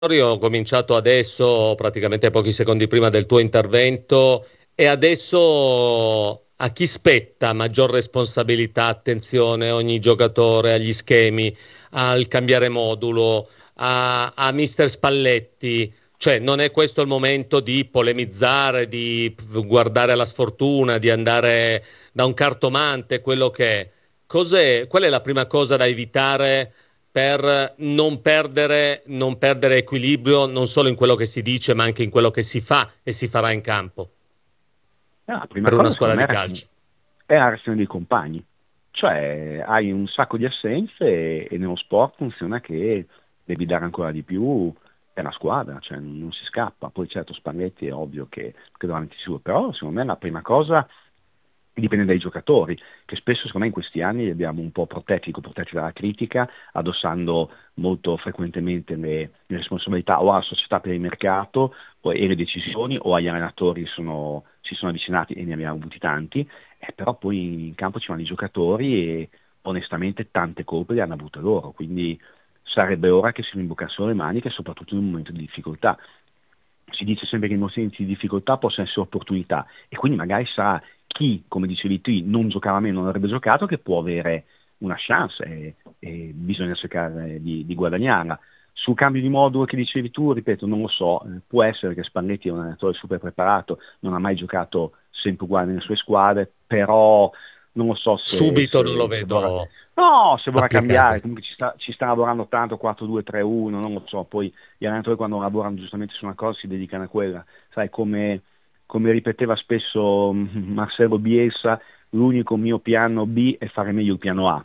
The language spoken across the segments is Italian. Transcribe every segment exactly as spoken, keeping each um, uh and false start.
Ho cominciato adesso, praticamente pochi secondi prima del tuo intervento, e adesso a chi spetta maggior responsabilità, attenzione, ogni giocatore, agli schemi, al cambiare modulo, a, a mister Spalletti? Cioè, non è questo il momento di polemizzare, di guardare alla sfortuna, di andare da un cartomante, quello che è. Cos'è, qual è la prima cosa da evitare per non perdere, non perdere equilibrio non solo in quello che si dice, ma anche in quello che si fa e si farà in campo Eh, La prima per una cosa squadra secondo me di è la calcio? è la reazione dei compagni, cioè hai un sacco di assenze e, e nello sport funziona che devi dare ancora di più per la squadra, cioè non, non si scappa. Poi certo Spalletti è ovvio che, che davanti suo, però secondo me la prima cosa dipende dai giocatori, che spesso secondo me in questi anni li abbiamo un po' protetti, protetti dalla critica, addossando molto frequentemente le, le responsabilità o alla società per il mercato o, e le decisioni o agli allenatori sono, si sono avvicinati e ne abbiamo avuti tanti, eh, però poi in campo ci vanno i giocatori e onestamente tante colpe le hanno avute loro, quindi sarebbe ora che si rimboccassero le maniche, soprattutto in un momento di difficoltà. Si dice sempre che i momenti di difficoltà possono essere opportunità e quindi magari sarà chi, come dicevi tu, non giocava meno, non avrebbe giocato, che può avere una chance e, e bisogna cercare di, di guadagnarla. Sul cambio di modulo che dicevi tu, ripeto, non lo so, eh, può essere che Spalletti è un allenatore super preparato, non ha mai giocato sempre uguale nelle sue squadre, però non lo so se, Subito non lo se, se vorrà, vedo no, se vorrà cambiare, applicabile. comunque ci sta, ci sta lavorando tanto quattro due tre uno, non lo so, poi gli allenatori quando lavorano giustamente su una cosa si dedicano a quella, sai come, come ripeteva spesso mm, Marcelo Bielsa, l'unico mio piano B è fare meglio il piano A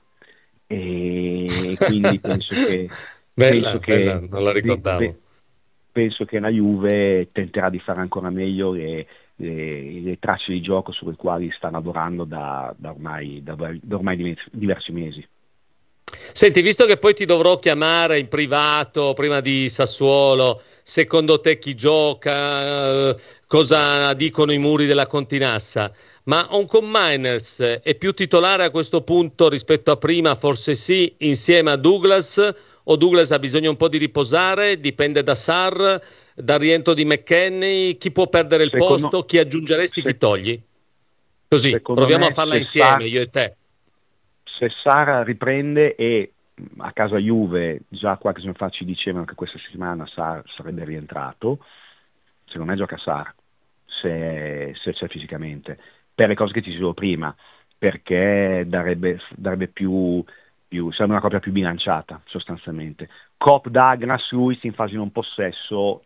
e quindi penso che, Bella, penso bella, che, non la pe- pe- ricordavo. penso che la Juve tenterà di fare ancora meglio le, le- le tracce di gioco sulle quali sta lavorando da, da ormai, da, da ormai diversi diversi mesi. Senti, visto che poi ti dovrò chiamare in privato prima di Sassuolo, secondo te chi gioca, eh, cosa dicono i muri della Continassa? Ma Oncon Miners è più titolare a questo punto rispetto a prima? Forse sì, insieme a Douglas, o Douglas ha bisogno un po' di riposare? Dipende da Sarr, dal rientro di McKennie. Chi può perdere il Secondo, posto? Chi aggiungeresti, chi se- togli? Così, secondo proviamo a me farla se, insieme, Sa- io e te. se Sara riprende e mh, a casa Juve già qualche giorno fa ci dicevano che questa settimana Sar sarebbe rientrato, secondo me gioca Sar se, se c'è fisicamente, per le cose che ti dicevo prima, perché darebbe, darebbe più, più, sarebbe una coppia più bilanciata sostanzialmente. Cop Douglas, Luiz in fase non possesso,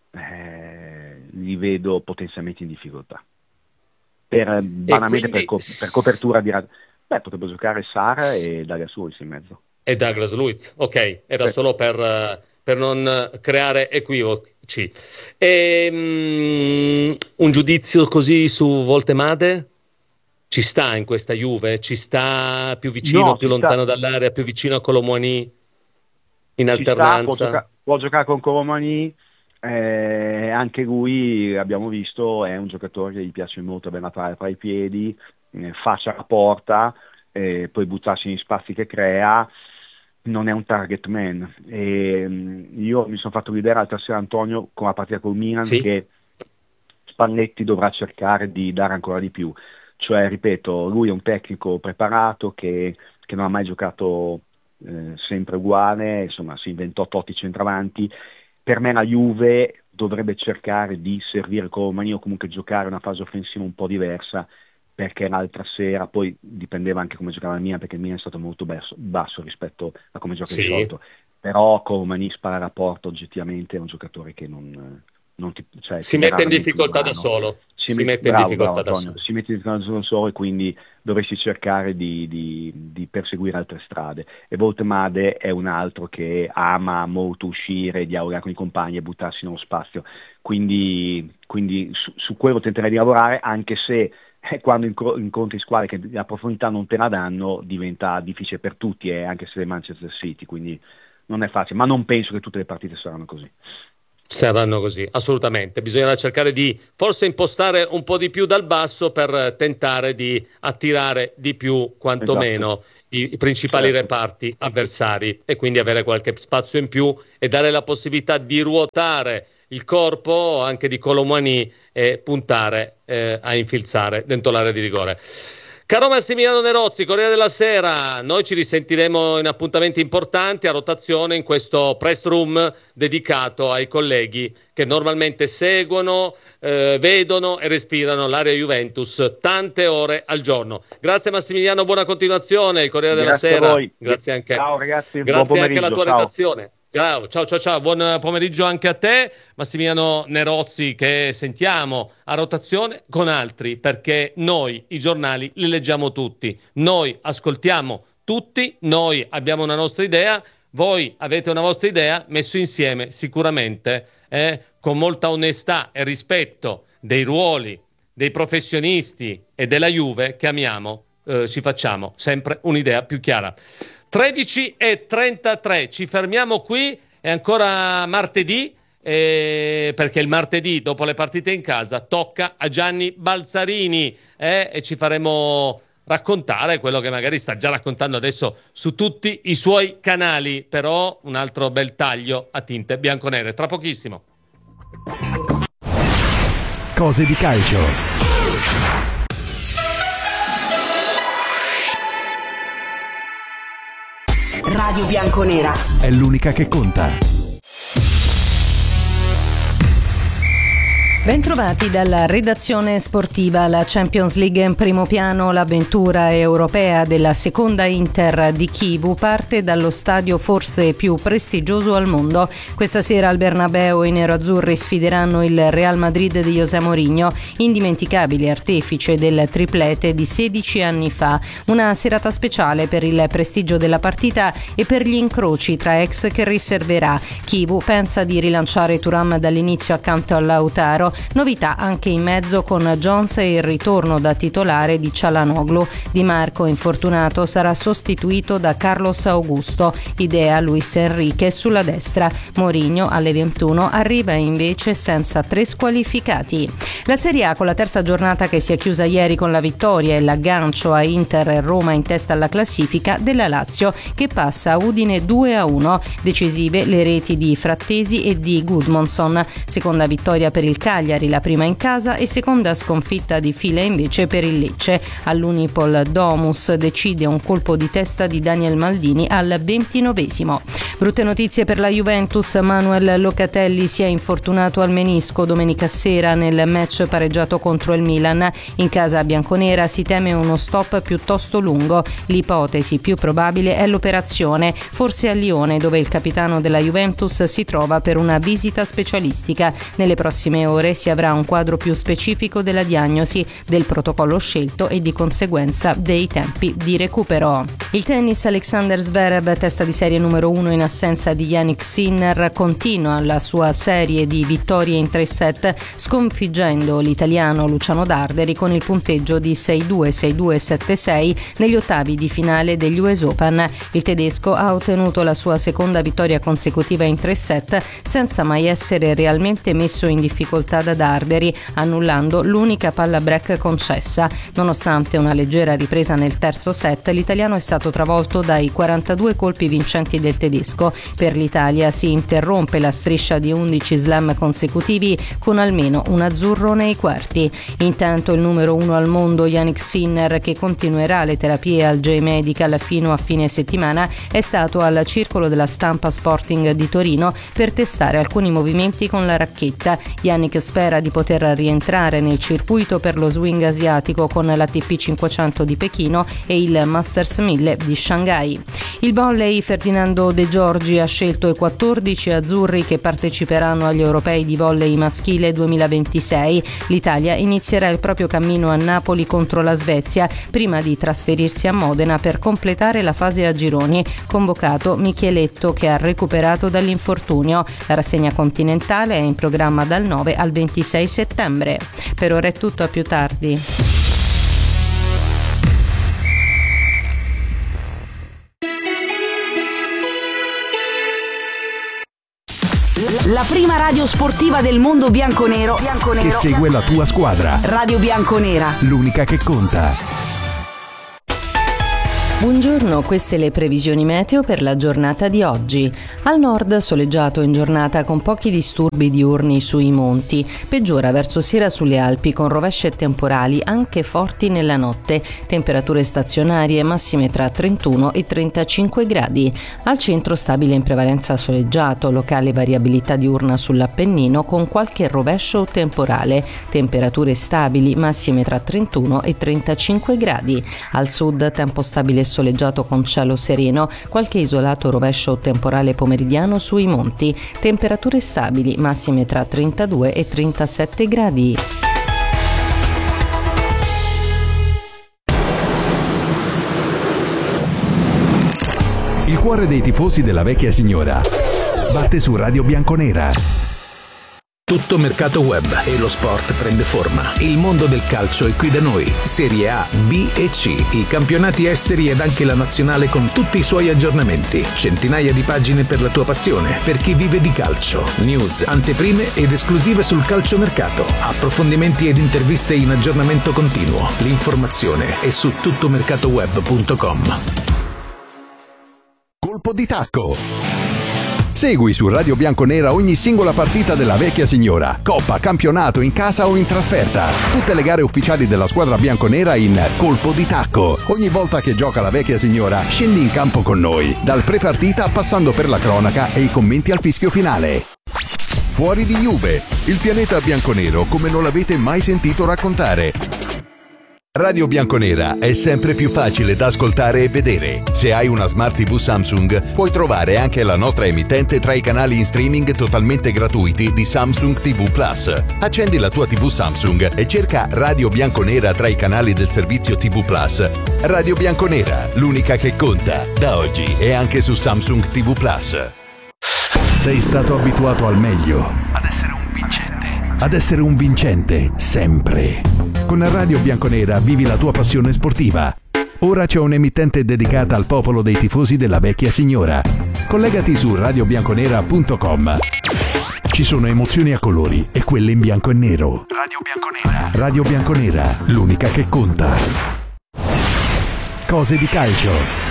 eh, li vedo potenzialmente in difficoltà. Per, E banalmente per, quindi co- per s- copertura di... ra- Beh, potrebbe giocare Sara s- e Daria Suiz in mezzo. e Douglas Luiz, ok, era Sì. solo per, eh, per non creare equivoci. E, mm, un giudizio così su Voltemade? Ci sta in questa Juve? Ci sta più vicino, No, più ci sta, lontano dall'area, più vicino a Colomouani in ci sta, può, alternanza? gioca- può giocare con Colomani, eh, anche lui abbiamo visto è un giocatore che gli piace molto ben fare tra i piedi, eh, faccia la porta, eh, poi buttarsi negli spazi che crea, non è un target man. E, mm, io mi sono fatto vedere l'altra sera Antonio con la partita col Milan Sì. che Spalletti dovrà cercare di dare ancora di più. Cioè, ripeto, lui è un tecnico preparato che, che non ha mai giocato eh, sempre uguale, insomma, si inventò Totti centravanti. Per me la Juve dovrebbe cercare di servire Colomani o comunque giocare una fase offensiva un po' diversa, perché l'altra sera, poi dipendeva anche come giocava il Milan, perché il Milan è stato molto basso, basso rispetto a come gioca di Sì. solito, però Colomani spara a rapporto, oggettivamente è un giocatore che non, non ti, cioè, Si ti dà mette in raramente un difficoltà da brano. solo. Si Si met- mette in bravo, bravo difficoltà da Antonio, solo. si mette in difficoltà solo e quindi dovresti cercare di, di- di perseguire altre strade. E Voltemade è un altro che ama molto uscire, dialogare con i compagni e buttarsi nello spazio, quindi, quindi su, su quello tenterei di lavorare, anche se eh, quando incro- incontri squadre che la profondità non te la danno diventa difficile per tutti, eh, anche se è Manchester City, quindi non è facile, ma non penso che tutte le partite saranno così. Saranno così, assolutamente. Bisognerà cercare di forse impostare un po' di più dal basso per tentare di attirare di più, Esatto. quantomeno, i, i principali certo. reparti avversari, e quindi avere qualche spazio in più e dare la possibilità di ruotare il corpo anche di Kolo Muani e puntare eh, a infilzare dentro l'area di rigore. Caro Massimiliano Nerozzi, Corriere della Sera, noi ci risentiremo in appuntamenti importanti a rotazione in questo press room dedicato ai colleghi che normalmente seguono, eh, vedono e respirano l'area Juventus tante ore al giorno. Grazie Massimiliano, buona continuazione, il Corriere Grazie della Sera. A voi. Grazie anche. Ciao ragazzi, grazie anche alla tua ciao. redazione. Ciao, ciao, ciao, ciao, buon pomeriggio anche a te, Massimiliano Nerozzi, che sentiamo a rotazione con altri, perché noi i giornali li leggiamo tutti, noi ascoltiamo tutti, noi abbiamo una nostra idea, voi avete una vostra idea, messo insieme sicuramente eh, con molta onestà e rispetto dei ruoli, dei professionisti e della Juve che amiamo, eh, ci facciamo sempre un'idea più chiara. tredici e trentatré, ci fermiamo qui, è ancora martedì, eh, perché il martedì dopo le partite in casa tocca a Gianni Balzarini eh, e ci faremo raccontare quello che magari sta già raccontando adesso su tutti i suoi canali, però un altro bel taglio a tinte bianconere, tra pochissimo. Cose di calcio. Radio Bianconera è l'unica che conta. Bentrovati dalla redazione sportiva. La Champions League in primo piano, l'avventura europea della seconda Inter di Chivu parte dallo stadio forse più prestigioso al mondo. Questa sera al Bernabeu i nerazzurri sfideranno il Real Madrid di José Mourinho, indimenticabile artefice del triplete di sedici anni fa. Una serata speciale per il prestigio della partita e per gli incroci tra ex che riserverà. Chivu pensa di rilanciare Thuram dall'inizio accanto a Lautaro. Novità anche in mezzo con Jones e il ritorno da titolare di Çalhanoğlu. Di Marco, infortunato, sarà sostituito da Carlos Augusto. Idea Luis Enrique sulla destra. Mourinho alle ventuno arriva invece senza tre squalificati. La Serie A con la terza giornata che si è chiusa ieri con la vittoria e l'aggancio a Inter e Roma in testa alla classifica della Lazio che passa a Udine due a uno. Decisive le reti di Frattesi e di Gudmundsson. Seconda vittoria per il Cagliari, la prima in casa, e seconda sconfitta di fila invece per il Lecce. All'Unipol Domus decide un colpo di testa di Daniel Maldini al ventinovesimo. Brutte notizie per la Juventus. Manuel Locatelli si è infortunato al menisco domenica sera nel match pareggiato contro il Milan. In casa bianconera si teme uno stop piuttosto lungo. L'ipotesi più probabile è l'operazione, forse a Lione, dove il capitano della Juventus si trova per una visita specialistica. Nelle prossime ore si avrà un quadro più specifico della diagnosi, del protocollo scelto e di conseguenza dei tempi di recupero. Il tennis. Alexander Zverev, testa di serie numero uno in assenza di Jannik Sinner, continua la sua serie di vittorie in tre set, sconfiggendo l'italiano Luciano Darderi con il punteggio di sei due, sei due, sette sei negli ottavi di finale degli U S Open. Il tedesco ha ottenuto la sua seconda vittoria consecutiva in tre set senza mai essere realmente messo in difficoltà da Darderi, annullando l'unica palla break concessa. Nonostante una leggera ripresa nel terzo set, l'italiano è stato travolto dai quarantadue colpi vincenti del tedesco. Per l'Italia si interrompe la striscia di undici slam consecutivi con almeno un azzurro nei quarti. Intanto il numero uno al mondo Jannik Sinner, che continuerà le terapie al J-Medical fino a fine settimana, è stato al Circolo della Stampa Sporting di Torino per testare alcuni movimenti con la racchetta. Jannik spera di poter rientrare nel circuito per lo swing asiatico con l'A T P cinquecento di Pechino e il Masters mille di Shanghai. Il volley. Ferdinando De Giorgi ha scelto i quattordici azzurri che parteciperanno agli europei di volley maschile duemilaventisei. L'Italia inizierà il proprio cammino a Napoli contro la Svezia prima di trasferirsi a Modena per completare la fase a gironi. Convocato Micheletto, che ha recuperato dall'infortunio. La rassegna continentale è in programma dal nove al ventisei settembre. Per ora è tutto, a più tardi. La prima radio sportiva del mondo bianconero, bianconero che segue la tua squadra. Radio Bianconera, l'unica che conta. Buongiorno, queste le previsioni meteo per la giornata di oggi. Al nord soleggiato in giornata con pochi disturbi diurni sui monti, peggiora verso sera sulle Alpi con rovesce e temporali anche forti nella notte, temperature stazionarie massime tra trentuno e trentacinque gradi. Al centro stabile in prevalenza soleggiato, locale variabilità diurna sull'Appennino con qualche rovescio o temporale, temperature stabili massime tra trentuno e trentacinque gradi. Al sud tempo stabile soleggiato con cielo sereno, qualche isolato rovescio o temporale pomeridiano sui monti, temperature stabili massime tra trentadue e trentasette gradi. Il cuore dei tifosi della vecchia signora batte su Radio Bianconera. Tutto mercato web e lo sport prende forma. Il mondo del calcio è qui da noi. Serie A, B e C, i campionati esteri ed anche la nazionale con tutti i suoi aggiornamenti. Centinaia di pagine per la tua passione, per chi vive di calcio. News, anteprime ed esclusive sul calciomercato. Approfondimenti ed interviste in aggiornamento continuo. L'informazione è su tuttomercatoweb punto com. Colpo di tacco. Segui su Radio Bianconera ogni singola partita della vecchia signora. Coppa, campionato, in casa o in trasferta. Tutte le gare ufficiali della squadra bianconera in Colpo di tacco. Ogni volta che gioca la vecchia signora, scendi in campo con noi. Dal pre-partita passando per la cronaca e i commenti al fischio finale. Fuori di Juve, il pianeta bianconero come non l'avete mai sentito raccontare. Radio Bianconera è sempre più facile da ascoltare e vedere. Se hai una Smart tivù Samsung, puoi trovare anche la nostra emittente tra i canali in streaming totalmente gratuiti di Samsung tivù Plus. Accendi la tua tivù Samsung e cerca Radio Bianconera tra i canali del servizio tivù Plus. Radio Bianconera, l'unica che conta, da oggi e anche su Samsung tivù Plus. Sei stato abituato al meglio, ad essere un vincente, ad essere un vincente sempre. Con Radio Bianconera vivi la tua passione sportiva. Ora c'è un'emittente dedicata al popolo dei tifosi della vecchia signora. Collegati su radio bianconera punto com. Ci sono emozioni a colori e quelle in bianco e nero. Radio Bianconera. Radio Bianconera, l'unica che conta. Cose di calcio.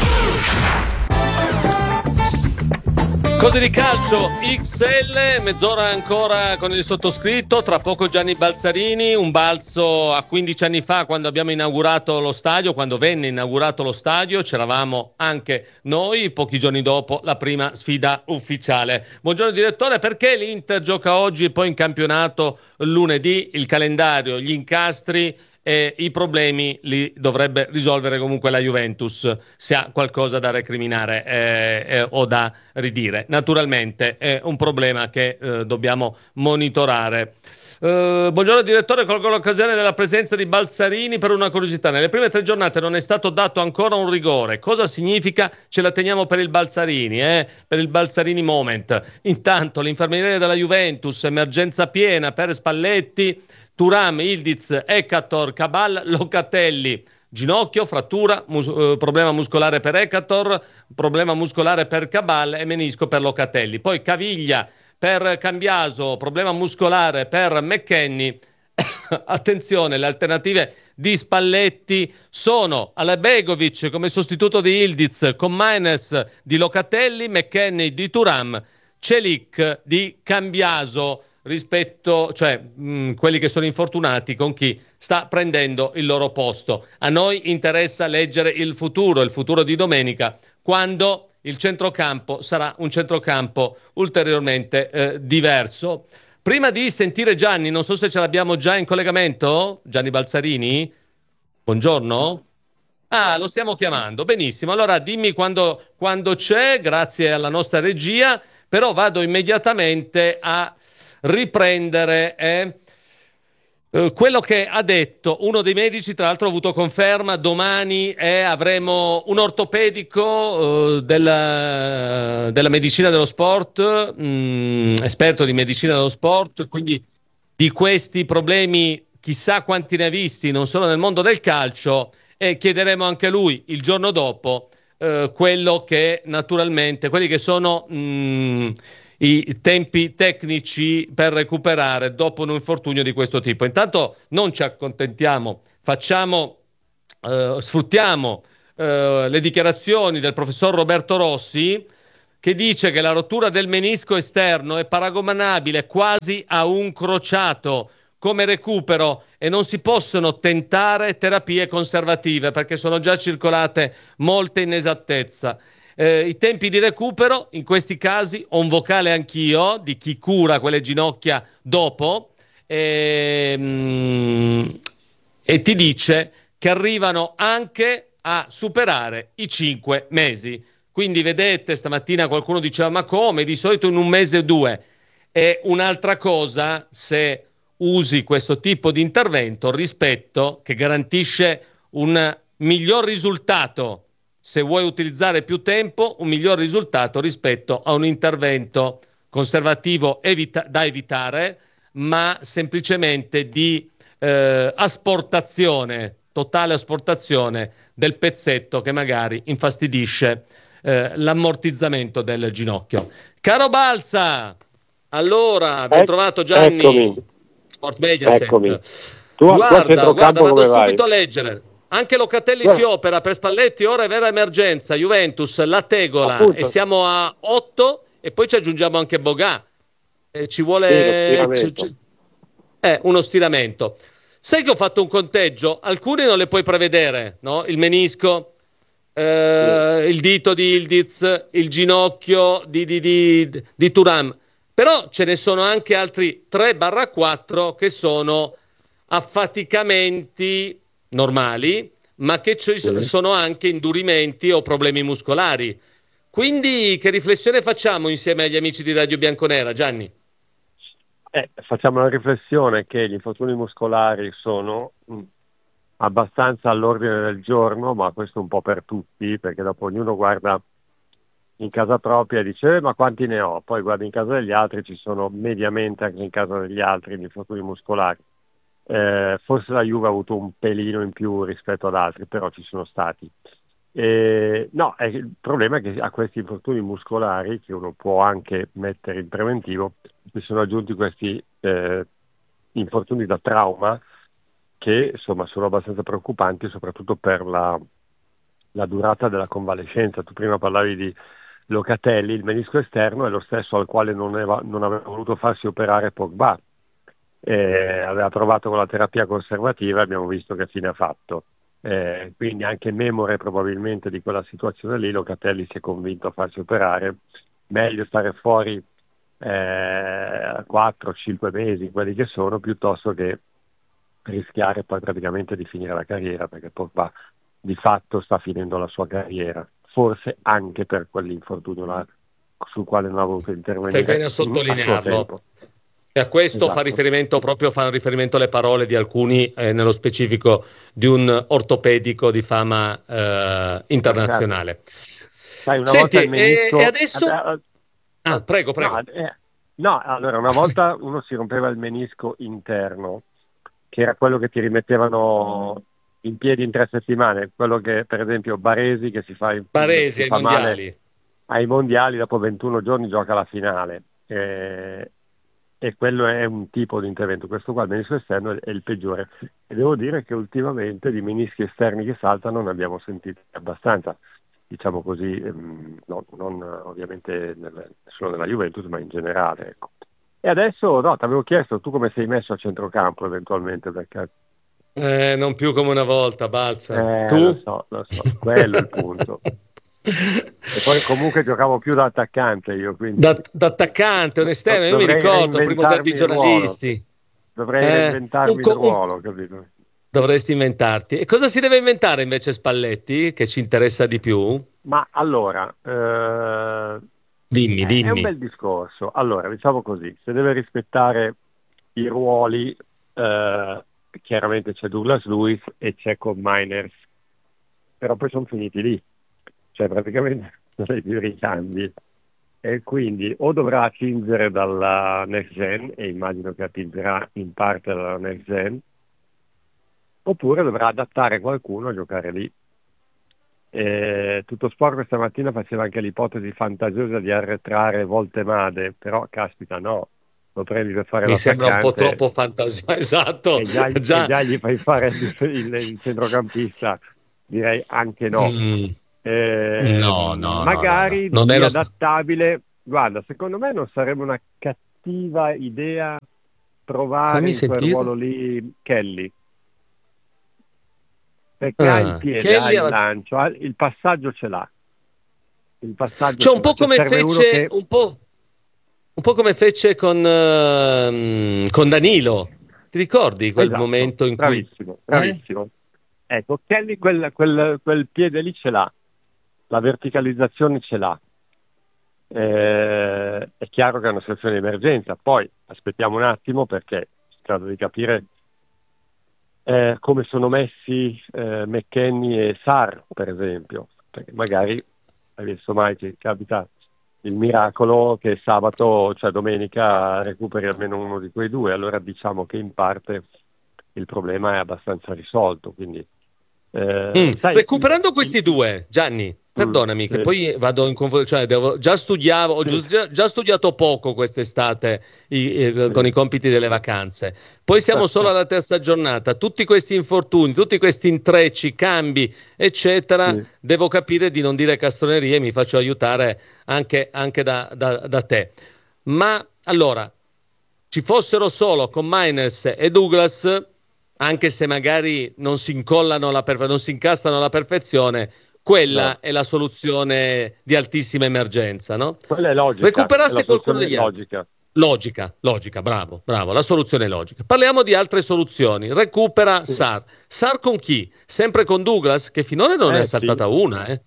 Cose di calcio X L, mezz'ora ancora con il sottoscritto, tra poco Gianni Balzarini, un balzo a quindici anni fa quando abbiamo inaugurato lo stadio, quando venne inaugurato lo stadio, c'eravamo anche noi, pochi giorni dopo la prima sfida ufficiale. Buongiorno direttore, perché l'Inter gioca oggi e poi in campionato lunedì? Il calendario, gli incastri e i problemi li dovrebbe risolvere comunque la Juventus, se ha qualcosa da recriminare eh, eh, o da ridire. Naturalmente è un problema che eh, dobbiamo monitorare. Uh, buongiorno direttore, colgo l'occasione della presenza di Balzarini per una curiosità. Nelle prime tre giornate non è stato dato ancora un rigore. Cosa significa? Ce la teniamo per il Balzarini, eh? per il Balzarini moment. Intanto l'infermeria della Juventus, emergenza piena per Spalletti, Thuram, Ildiz, Ekator, Cabal, Locatelli. Ginocchio, frattura, mus- eh, problema muscolare per Ekator, problema muscolare per Cabal e menisco per Locatelli. Poi caviglia per Cambiaso, problema muscolare per McKennie. Attenzione, le alternative di Spalletti sono Alebegovic come sostituto di Ildiz, con Maines di Locatelli, McKennie di Thuram, Celik di Cambiaso, rispetto, cioè mh, quelli che sono infortunati con chi sta prendendo il loro posto. A noi interessa leggere il futuro, il futuro di domenica, quando il centrocampo sarà un centrocampo ulteriormente eh, diverso. Prima di sentire Gianni, non so se ce l'abbiamo già in collegamento, Gianni Balzarini, buongiorno. Ah, lo stiamo chiamando, benissimo. Allora dimmi quando, quando c'è, grazie alla nostra regia, però vado immediatamente a riprendere eh, eh, quello che ha detto uno dei medici. Tra l'altro ho avuto conferma, domani eh, avremo un ortopedico eh, della, della medicina dello sport, mh, esperto di medicina dello sport, quindi di questi problemi chissà quanti ne ha visti, non solo nel mondo del calcio, e chiederemo anche a lui il giorno dopo eh, quello che naturalmente, quelli che sono mh, i tempi tecnici per recuperare dopo un infortunio di questo tipo. Intanto non ci accontentiamo, facciamo, eh, sfruttiamo eh, le dichiarazioni del professor Roberto Rossi, che dice che la rottura del menisco esterno è paragonabile quasi a un crociato come recupero e non si possono tentare terapie conservative perché sono già circolate molte inesattezze. Eh, I tempi di recupero, in questi casi, ho un vocale anch'io di chi cura quelle ginocchia dopo e, mm, e ti dice che arrivano anche a superare i cinque mesi. Quindi vedete, stamattina qualcuno diceva ma come? Di solito in un mese o due. È un'altra cosa se usi questo tipo di intervento rispetto che garantisce un miglior risultato. Se vuoi utilizzare più tempo, un miglior risultato rispetto a un intervento conservativo evita- da evitare, ma semplicemente di eh, asportazione, totale asportazione del pezzetto che magari infastidisce eh, l'ammortizzamento del ginocchio. Caro Balza, allora, ben Ec- trovato Gianni. Eccomi. Sport Mediaset. Eccomi. Tu a Guarda, guarda, vado come vai? subito a leggere. Anche Locatelli Guarda. si opera per Spalletti, ora è vera emergenza. Juventus, la tegola, Appunto. e siamo a otto e poi ci aggiungiamo anche Bogà. E ci Sì, vuole lo ci- stiramento. ci- eh, uno stiramento. Sai che ho fatto un conteggio? Alcuni non le puoi prevedere, no? Il menisco, eh, il dito di Ildiz, il ginocchio di, di, di, di Thuram. Però ce ne sono anche altri tre quattro che sono affaticamenti normali, ma che ci Sì. sono anche indurimenti o problemi muscolari. Quindi che riflessione facciamo insieme agli amici di Radio Bianconera, Gianni? Eh, facciamo una riflessione che gli infortuni muscolari sono mh, abbastanza all'ordine del giorno, ma questo un po' per tutti, perché dopo ognuno guarda in casa propria e dice eh, ma quanti ne ho? Poi guarda in casa degli altri, ci sono mediamente anche in casa degli altri gli infortuni muscolari. Eh, forse la Juve ha avuto un pelino in più rispetto ad altri, però ci sono stati. Eh, no, eh, il problema è che a questi infortuni muscolari, che uno può anche mettere in preventivo, mi sono aggiunti questi eh, infortuni da trauma che insomma sono abbastanza preoccupanti, soprattutto per la, la durata della convalescenza. Tu prima parlavi di Locatelli, il menisco esterno è lo stesso al quale non, eva, non aveva voluto farsi operare Pogba. Eh, aveva provato con la terapia conservativa e abbiamo visto che fine ha fatto. Eh, quindi anche memore probabilmente di quella situazione lì, Locatelli si è convinto a farsi operare. Meglio stare fuori eh, quattro cinque mesi, quelli che sono, piuttosto che rischiare poi praticamente di finire la carriera, perché Pogba di fatto sta finendo la sua carriera, forse anche per quell'infortunio là sul quale non ha voluto intervenire. Fai bene a a suo sottolinearlo. tempo. E a questo Esatto. fa riferimento proprio fa riferimento alle parole di alcuni, eh, nello specifico di un ortopedico di fama eh, internazionale. Sai, una Senti, volta il menisco... e, e adesso... Eh, Ah, prego, prego. No, eh, no, allora una volta uno si rompeva il menisco interno, che era quello che ti rimettevano in piedi in tre settimane, quello che per esempio Baresi che si fa, in, Baresi si ai fa male mondiali. ai mondiali, dopo ventuno giorni gioca la finale. Eh, e quello è un tipo di intervento. Questo qua, il menisco esterno, è il peggiore, e devo dire che ultimamente di menischi esterni che saltano ne abbiamo sentiti abbastanza, diciamo così, ehm, no, non ovviamente nel, solo nella Juventus, ma in generale, ecco. E adesso no, ti avevo chiesto tu come sei messo a centrocampo eventualmente, perché Eh, non più come una volta, Balza. eh, Tu? lo so, lo so, quello è il punto. E poi comunque giocavo più da attaccante io, quindi Da, da attaccante, un esterno, io mi dovrei ricordo, primo derby reinventarmi il ruolo. giornalisti. dovrei Eh, reinventarmi un co- il ruolo, capito? Dovresti inventarti. E cosa si deve inventare invece Spalletti, che ci interessa di più? Ma allora, eh, Dimmi, è dimmi. un bel discorso. Allora, diciamo così, se deve rispettare i ruoli, eh, chiaramente c'è Douglas Luiz e c'è Cobb Miners, però poi sono finiti lì, cioè praticamente non hai più ricambi, e quindi o dovrà attingere dalla next gen, e immagino che attingerà in parte dalla next gen, oppure dovrà adattare qualcuno a giocare lì. Eh, Tutto Sport questa mattina faceva anche l'ipotesi fantasiosa di arretrare Voltemade, però caspita no, lo prendi per fare Mi sembra un po' l'attaccante troppo fantasia, esatto. e già, Già. e già gli fai fare il, il- il centrocampista, direi anche no. Mm. Eh, No, no, magari no, no. Non di ero... adattabile. Guarda, secondo me non sarebbe una cattiva idea provare Fammi in sentire. quel ruolo lì Kelly, perché Ah, ha il piede, Kelly ha il aveva- lancio, ha- il passaggio ce l'ha. Il passaggio Cioè, ce un po' l'ha. Cioè, come serve uno fece, che un po', un po' come fece con, ehm, con Danilo. Ti ricordi quel Esatto, momento in cui... bravissimo, bravissimo. Ecco, Kelly quel, quel, quel piede lì ce l'ha, la verticalizzazione ce l'ha. Eh, è chiaro che è una situazione di emergenza, poi aspettiamo un attimo perché si tratta di capire eh, come sono messi eh, McKennie e Sarr, per esempio, perché magari, hai visto mai che capita il miracolo che sabato, cioè domenica, recuperi almeno uno di quei due, allora diciamo che in parte il problema è abbastanza risolto, quindi eh, Mm, sai, recuperando il- questi due, Gianni, perdonami che sì. poi vado in confusione, cioè devo, già studiavo, ho Sì. già, già studiato poco quest'estate i- eh, con i compiti delle vacanze, poi siamo solo alla terza giornata, tutti questi infortuni, tutti questi intrecci, cambi, eccetera, Sì. devo capire di non dire castronerie e mi faccio aiutare anche, anche da, da- da te. Ma allora, ci fossero solo con Maines e Douglas, anche se magari non si incollano alla perfe- non si incastrano alla perfezione, quella No. è la soluzione di altissima emergenza, no? Quella è logica, Recuperasse è la qualcuno soluzione degli altri. logica. Logica, logica, bravo, bravo, la soluzione è logica. Parliamo di altre soluzioni. Recupera Sì. Sar. Sar con chi? Sempre con Douglas, che finora non ne Eh, è saltata sì. una, eh?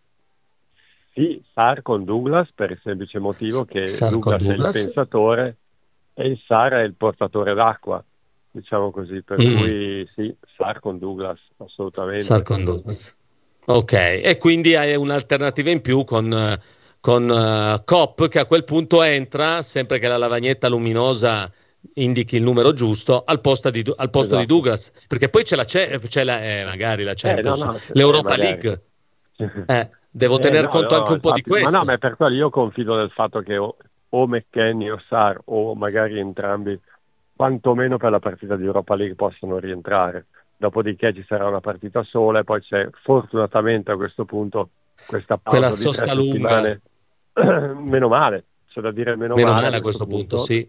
Sì, Sarr con Douglas per il semplice motivo che Sarr con Douglas, è il Douglas. pensatore e il Sarr è il portatore d'acqua, diciamo così, per Mm. cui sì, Sarr con Douglas, assolutamente. Sar con Douglas. Ok, e quindi hai un'alternativa in più con, eh, con eh, Kopp che a quel punto entra, sempre che la lavagnetta luminosa indichi il numero giusto, al posto di, al posto di Esatto. Douglas, perché poi c'è la, c'è, c'è la eh, magari la Eh, no, Champions, no, l'Europa eh, magari. League. Eh, devo Eh, tener no, conto no, anche un po' di infatti, ma questo. no, ma per quello io confido nel fatto che o, o McKennie o Sarr o magari entrambi, quantomeno per la partita di Europa League possono rientrare. Dopodiché ci sarà una partita sola e poi c'è fortunatamente a questo punto questa Quella pausa di tre sosta lunga. settimane. Meno male, c'è da dire meno, Meno male, male a questo punto, sì.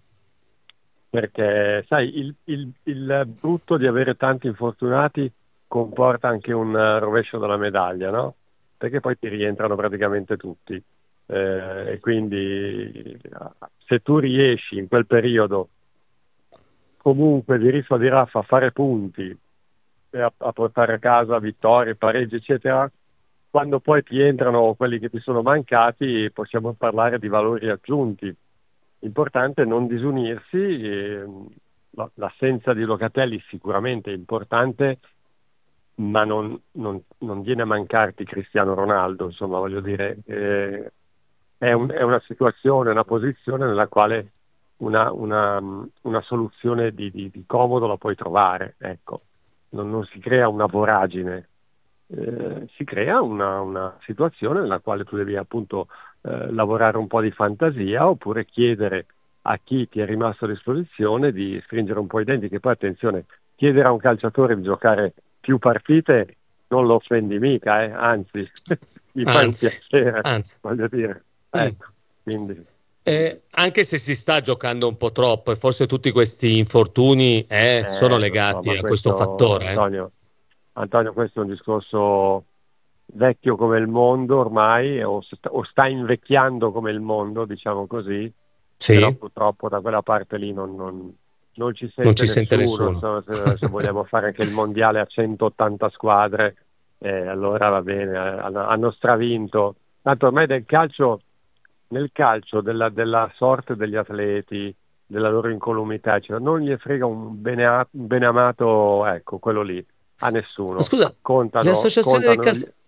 perché sai, il, il, il brutto di avere tanti infortunati comporta anche un uh, rovescio della medaglia, no? Perché poi ti rientrano praticamente tutti. Eh, e quindi se tu riesci in quel periodo comunque di riffa di raffa a fare punti e a, a portare a casa vittorie, pareggi, eccetera, quando poi ti entrano quelli che ti sono mancati possiamo parlare di valori aggiunti. Importante non disunirsi, eh, l'assenza di Locatelli sicuramente è importante, ma non, non, non viene a mancarti Cristiano Ronaldo, insomma, voglio dire, eh, è, un, è una situazione, una posizione nella quale una, una, una soluzione di, di, di comodo la puoi trovare, ecco, non, non si crea una voragine, eh, si crea una, una situazione nella quale tu devi appunto eh, lavorare un po' di fantasia oppure chiedere a chi ti è rimasto a disposizione di stringere un po' i denti, che poi attenzione, chiedere a un calciatore di giocare più partite non lo offendi mica, eh? Anzi, mi fai un Anzi, piacere, anzi. voglio dire. Mm. Ecco, quindi... Eh, anche se si sta giocando un po' troppo e forse tutti questi infortuni eh, Eh, sono lo so, legati ma a questo fattore. eh. Antonio, Antonio, questo è un discorso vecchio come il mondo ormai, o sta, o sta invecchiando come il mondo, diciamo così, Sì, però purtroppo da quella parte lì non, non, non ci sente non ci nessuno, sente nessuno. insomma, se, se vogliamo fare anche il mondiale a centottanta squadre, eh, allora va bene, eh, hanno, hanno stravinto. Tanto ormai del calcio, nel calcio della, della sorte degli atleti, della loro incolumità, cioè non gli frega un bene, un bene amato, ecco, quello lì, a nessuno. Ma scusa, contano, le associazioni contano del calcio... gli-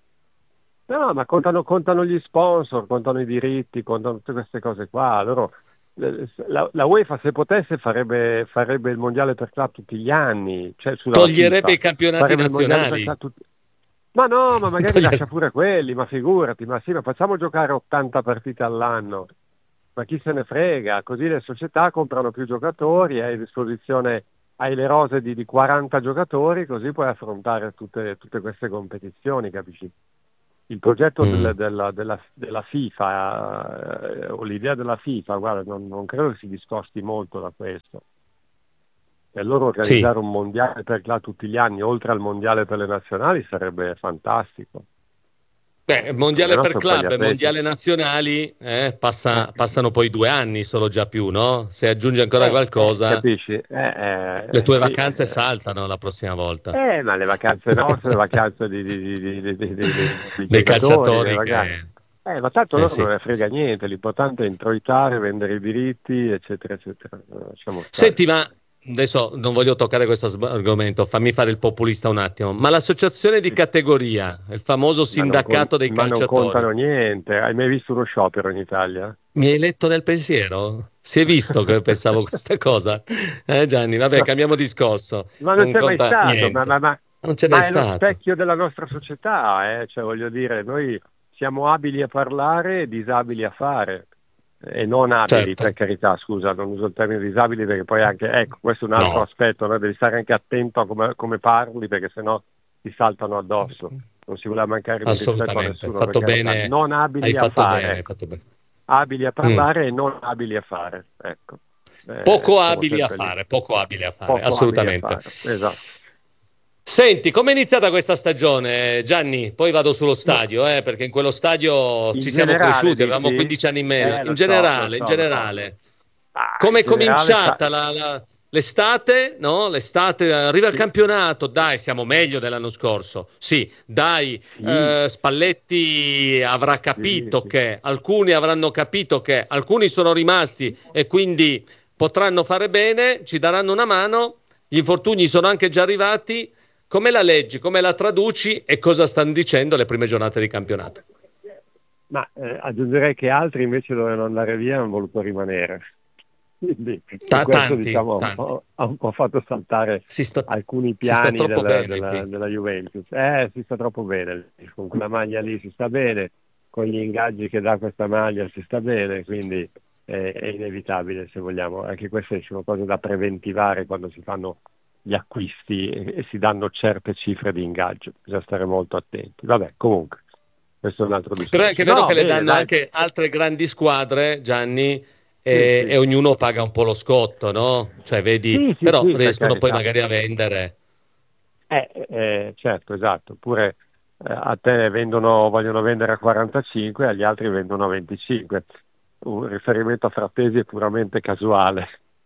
No, ma contano, contano gli sponsor, contano i diritti, contano tutte queste cose qua. Loro, eh, la, la UEFA se potesse farebbe, farebbe il mondiale per club tutti gli anni, cioè sulla Toglierebbe FIFA, i campionati farebbe il mondiale per nazionali. club tutti- Ma no, ma magari Togliere- lascia pure quelli, ma figurati, ma sì, ma facciamo giocare ottanta partite all'anno, ma chi se ne frega, così le società comprano più giocatori, hai a disposizione hai le rose di, di quaranta giocatori, così puoi affrontare tutte, tutte queste competizioni, capisci? Il progetto Mm. del- della, della- della FIFA, eh, o l'idea della FIFA, guarda, non, non credo che si discosti molto da questo. Per loro organizzare Sì. un mondiale per là tutti gli anni, oltre al mondiale per le nazionali, sarebbe fantastico. Beh, mondiale Però per sono quelli club e atleti. mondiale nazionali eh, passa- passano poi due anni solo già più, no? Se aggiunge ancora Eh, qualcosa, capisci? Eh, eh, le tue sì, vacanze eh. saltano la prossima volta. Eh, ma le vacanze nostre, le vacanze di, di, di, di, di, di- di- di Dei giocatori, le calciatori vacanze. che... Eh, ma tanto Eh loro sì. non ne frega niente, l'importante è introitare, vendere i diritti, eccetera, eccetera. Eh, Lasciamo stare. Senti, ma adesso non voglio toccare questo sb- argomento, fammi fare il populista un attimo, ma l'associazione di categoria, il famoso Ma non sindacato con- dei ma non contano calciatori, niente. Hai mai visto uno sciopero in Italia? mi hai letto nel pensiero? Si è visto che pensavo questa cosa? Eh Gianni, vabbè, No. cambiamo discorso. Ma non Non c'è mai conta stato, niente. ma, ma- ma- Non ce ma n'è è lo stato. specchio della nostra società, eh? Cioè, voglio dire, noi siamo abili a parlare e disabili a fare, e non abili, Certo. per carità, scusa, non uso il termine disabili perché poi anche, ecco, questo è un altro No. aspetto, no? Devi stare anche attento a come, come parli, perché sennò ti saltano addosso, non si vuole mancare di rispetto a Assolutamente, nessuno, fatto per carità. bene, Non abili hai a fatto fare, bene, hai ecco. fatto bene. Abili a parlare e non abili a fare, ecco. Eh, Poco siamo abili a sempre lì. fare, poco abili a fare, Poco abili a assolutamente. fare, esatto. Senti, com'è iniziata questa stagione, Gianni? Poi vado sullo stadio, eh, perché in quello stadio In ci siamo generale, cresciuti, avevamo dici? quindici anni in meno. Eh, lo In so, generale, lo in so, lo so. generale. Ah, Come è in generale cominciata sta- la- la- l'estate? No? L'estate, arriva il Sì. campionato, dai, siamo meglio dell'anno scorso. Sì, dai, Sì. eh, Spalletti avrà capito sì. che, alcuni avranno capito che, alcuni sono rimasti e quindi potranno fare bene, ci daranno una mano, gli infortuni sono anche già arrivati. Come la leggi, come la traduci e cosa stanno dicendo le prime giornate di campionato? Ma eh, aggiungerei che altri invece dovevano andare via e hanno voluto rimanere. Quindi Ta- questo tanti, diciamo, ha un tanti. po', ha un po' fatto saltare Si sta, alcuni si sta piani troppo della, bene della, qui. della Juventus. Eh, si sta troppo bene, con quella maglia lì si sta bene, con gli ingaggi che dà questa maglia si sta bene, quindi è, è inevitabile se vogliamo. Anche queste sono cose da preventivare quando si fanno gli acquisti e, e si danno certe cifre di ingaggio, bisogna stare molto attenti. Vabbè, comunque, questo è un altro discorso. Però è anche vero No, che le bene, danno dai. anche altre grandi squadre, Gianni, e, Sì, sì. e ognuno paga un po' lo scotto, no? Cioè, vedi, Sì, sì, però sì, per riescono poi carità. magari a vendere. Eh, eh, certo, esatto. Oppure eh, a te vendono, vogliono vendere a quarantacinque, agli altri vendono a venticinque. Un riferimento a Frattesi è puramente casuale.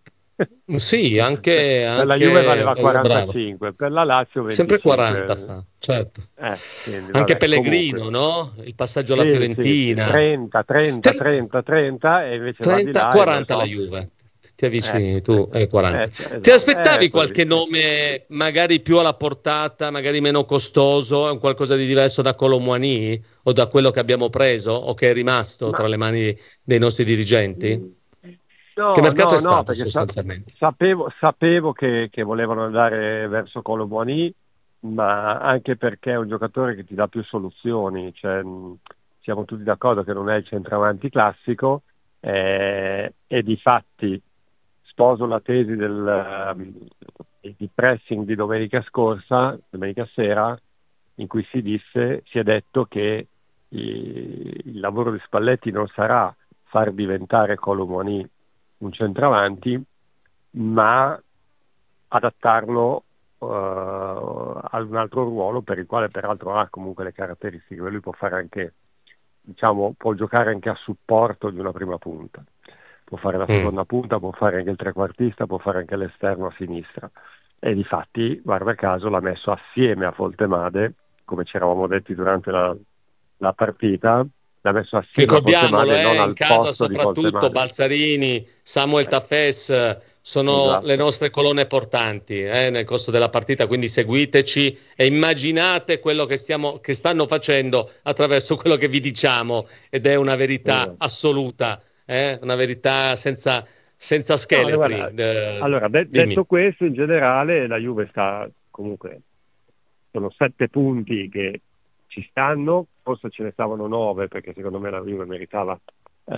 Sì, anche, Per la anche Juve valeva eh, bravo. quarantacinque, per la Lazio Sempre venticinque. quaranta fa, certo. Eh, quindi, Anche vabbè, Pellegrino, comunque. no? Il passaggio alla Sì, sì, Fiorentina. sì, trenta, trenta, Te- trenta, trenta e invece va di trenta, là e quaranta non la so. Juve. Ti avvicini Eh, tu, eh, eh, quaranta. eh, esatto, Ti aspettavi eh, qualche così. nome magari più alla portata, magari meno costoso, un qualcosa di diverso da Colomboani o da quello che abbiamo preso o che è rimasto Ma- tra le mani dei nostri dirigenti? No, Che mercato no, è stato no, perché sa- sostanzialmente? sapevo, sapevo che, che volevano andare verso Colomboani, ma anche perché è un giocatore che ti dà più soluzioni, cioè, mh, siamo tutti d'accordo che non è il centravanti classico, eh, e di fatti sposo la tesi del, um, di pressing di domenica scorsa, domenica sera, in cui si disse, si è detto che i- il lavoro di Spalletti non sarà far diventare Colomboani un centravanti, ma adattarlo uh, a un altro ruolo per il quale peraltro ha comunque le caratteristiche. Lui può fare anche, diciamo, può giocare anche a supporto di una prima punta, può fare la Mm. seconda punta, può fare anche il trequartista, può fare anche l'esterno a sinistra. E difatti, guarda caso, l'ha messo assieme a Foltemade, come ci eravamo detti durante la, la partita, l'ha messo assieme a Ricordiamolo, Foltemade, non eh, al in casa posto di soprattutto Foltemade. Balzarini, Samuel Tafes sono Esatto. le nostre colonne portanti eh, nel corso della partita, quindi seguiteci e immaginate quello che, stiamo, che stanno facendo attraverso quello che vi diciamo ed è una verità Esatto. assoluta, eh, una verità senza, senza No, scheletri. guarda, Eh, allora, de- dimmi. detto questo, in generale la Juve sta comunque, sono sette punti che ci stanno, forse ce ne stavano nove perché secondo me la Juve meritava eh,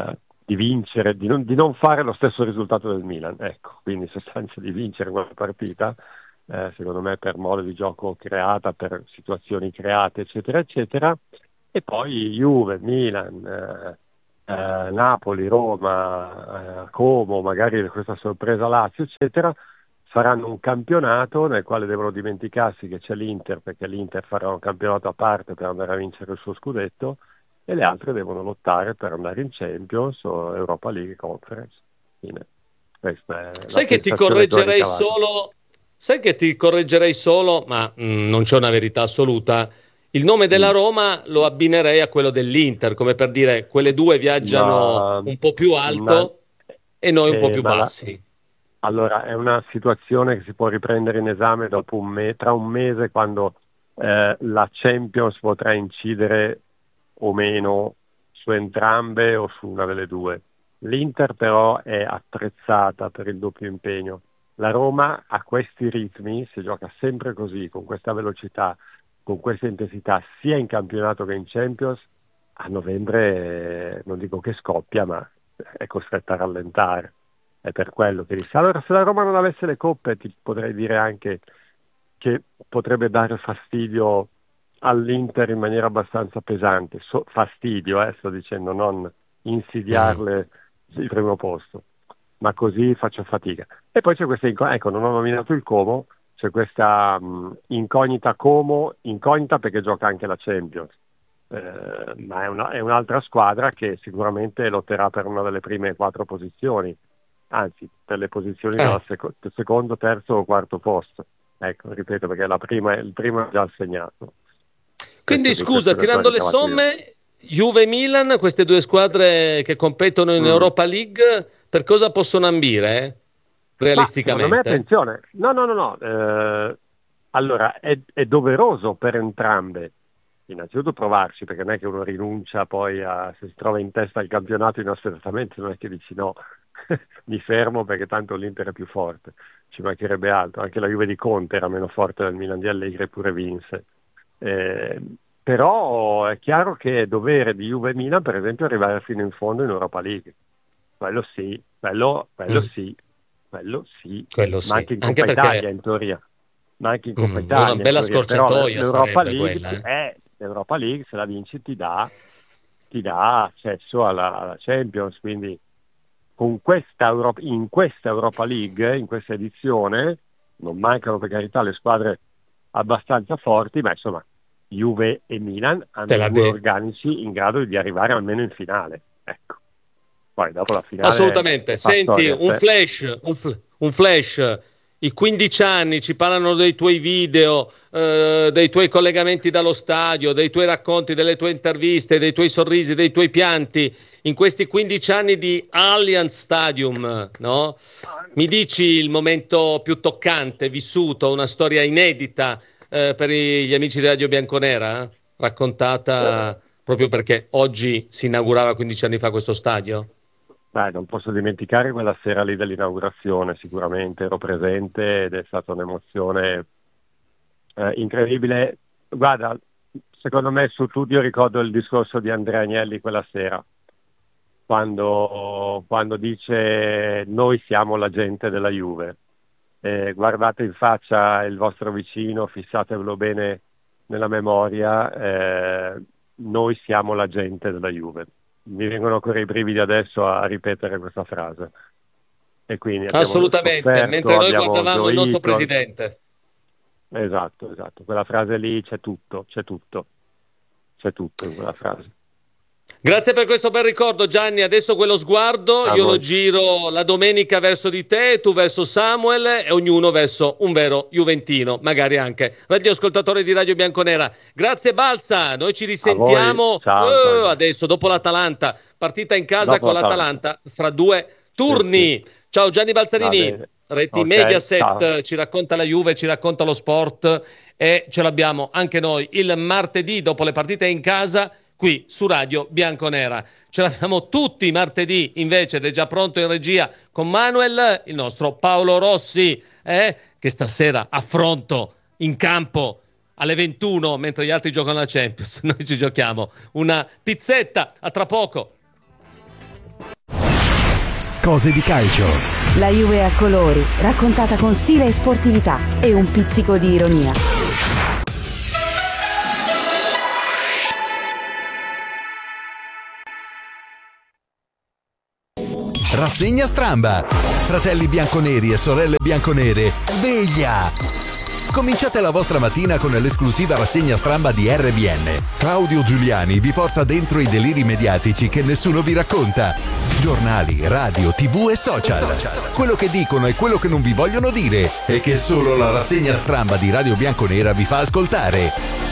di vincere, di non, di non fare lo stesso risultato del Milan, ecco, quindi in sostanza di vincere quella partita, eh, secondo me per modo di gioco creata, per situazioni create, eccetera, eccetera, e poi Juve, Milan, eh, eh, Napoli, Roma, eh, Como, magari questa sorpresa Lazio, eccetera, faranno un campionato nel quale devono dimenticarsi che c'è l'Inter, perché l'Inter farà un campionato a parte per andare a vincere il suo scudetto, e le altre devono lottare per andare in Champions o Europa League Conference. Fine. Questa è sai la che ti correggerei solo, sai che ti correggerei solo, ma mh, non c'è una verità assoluta. Il nome della Roma lo abbinerei a quello dell'Inter, come per dire quelle due viaggiano ma, un po' più alto ma, e noi un eh, po' più bassi. La, allora, è una situazione che si può riprendere in esame dopo un me- tra un mese, quando eh, la Champions potrà incidere o meno su entrambe o su una delle due. L'Inter però è attrezzata per il doppio impegno. La Roma a questi ritmi, si gioca sempre così, con questa velocità, con questa intensità, sia in campionato che in Champions, a novembre non dico che scoppia, ma è costretta a rallentare. È per quello che dice. Allora, se la Roma non avesse le coppe, ti potrei dire anche che potrebbe dare fastidio all'Inter in maniera abbastanza pesante, so, fastidio, eh, sto dicendo, non insidiarle mm. il primo posto, ma così faccio fatica. E poi c'è questa, ecco, non ho nominato il Como, c'è questa mh, incognita Como, incognita perché gioca anche la Champions, eh, ma è, una, è un'altra squadra che sicuramente lotterà per una delle prime quattro posizioni, anzi per le posizioni eh. del seco- secondo, terzo o quarto posto. Ecco, ripeto, perché la prima, il primo è già assegnato. Quindi scusa, tirando le somme, Juve e Milan, queste due squadre che competono in mm. Europa League, per cosa possono ambire? Realisticamente? Ma, secondo me, attenzione, no, no, no, no. Eh, allora, è, è doveroso per entrambe, innanzitutto provarci, perché non è che uno rinuncia poi a, se si trova in testa al campionato inaspettatamente, non è che dici no, mi fermo perché tanto l'Inter è più forte, ci mancherebbe altro, anche la Juve di Conte era meno forte del Milan di Allegri e pure vinse. Eh, però è chiaro che è dovere di Juve e Milan, per esempio, arrivare fino in fondo in Europa League. Quello sì, quello, quello mm. sì, quello sì, quello ma sì. anche in Coppa anche perché... Italia in teoria, ma anche in Coppa mm, Italia. Una bella scorciatoia l'Europa League, quella, eh? eh, l'Europa League, se la vinci ti dà, ti dà accesso alla, alla Champions, quindi con questa Europa, in questa Europa League, in questa edizione, non mancano per carità le squadre abbastanza forti, ma insomma Juve e Milan hanno due organici in grado di arrivare almeno in finale, ecco. Poi dopo la finale assolutamente. Senti, un flash, un, fl- un flash i quindici anni ci parlano dei tuoi video, eh, dei tuoi collegamenti dallo stadio, dei tuoi racconti, delle tue interviste, dei tuoi sorrisi, dei tuoi pianti in questi quindici anni di Allianz Stadium, no? Mi dici il momento più toccante vissuto, una storia inedita eh, per gli amici di Radio Bianconera, raccontata proprio perché oggi si inaugurava quindici anni fa questo stadio? Beh, non posso dimenticare quella sera lì dell'inaugurazione, sicuramente ero presente ed è stata un'emozione eh, incredibile. Guarda, secondo me su tutti io ricordo il discorso di Andrea Agnelli quella sera, quando, quando dice noi siamo la gente della Juve, eh, guardate in faccia il vostro vicino, fissatevelo bene nella memoria, eh, noi siamo la gente della Juve. Mi vengono ancora i brividi adesso a ripetere questa frase. E quindi assolutamente, sofferto, mentre noi guardavamo gioito. Il nostro presidente. Esatto, esatto. Quella frase lì c'è tutto, c'è tutto. C'è tutto in quella frase. Grazie per questo bel ricordo, Gianni. Adesso quello sguardo a io voi. Lo giro la domenica verso di te, tu verso Samuel e ognuno verso un vero juventino, magari anche radioascoltatore di Radio Bianconera. Grazie Balsa, noi ci risentiamo Ciao, uh, adesso dopo l'Atalanta, partita in casa dopo con l'Atalanta. l'Atalanta fra due turni. Sì, sì. Ciao Gianni Balzarini, reti okay, Mediaset, ciao. Ci racconta la Juve, ci racconta lo sport e ce l'abbiamo anche noi il martedì dopo le partite in casa qui su Radio Bianconera. Ce l'abbiamo tutti i martedì invece ed è già pronto in regia con Manuel, il nostro Paolo Rossi, eh, che stasera affronto in campo alle ventuno mentre gli altri giocano la Champions. Noi ci giochiamo una pizzetta. A tra poco. cose di calcio. La Juve a colori, raccontata con stile e sportività e un pizzico di ironia. Rassegna Stramba. Fratelli bianconeri e sorelle bianconere, sveglia! Cominciate la vostra mattina con l'esclusiva rassegna Stramba di R B N. Claudio Giuliani vi porta dentro i deliri mediatici che nessuno vi racconta. Giornali, radio, tv e social. Quello che dicono e quello che non vi vogliono dire e che solo la rassegna Stramba di Radio Bianconera vi fa ascoltare.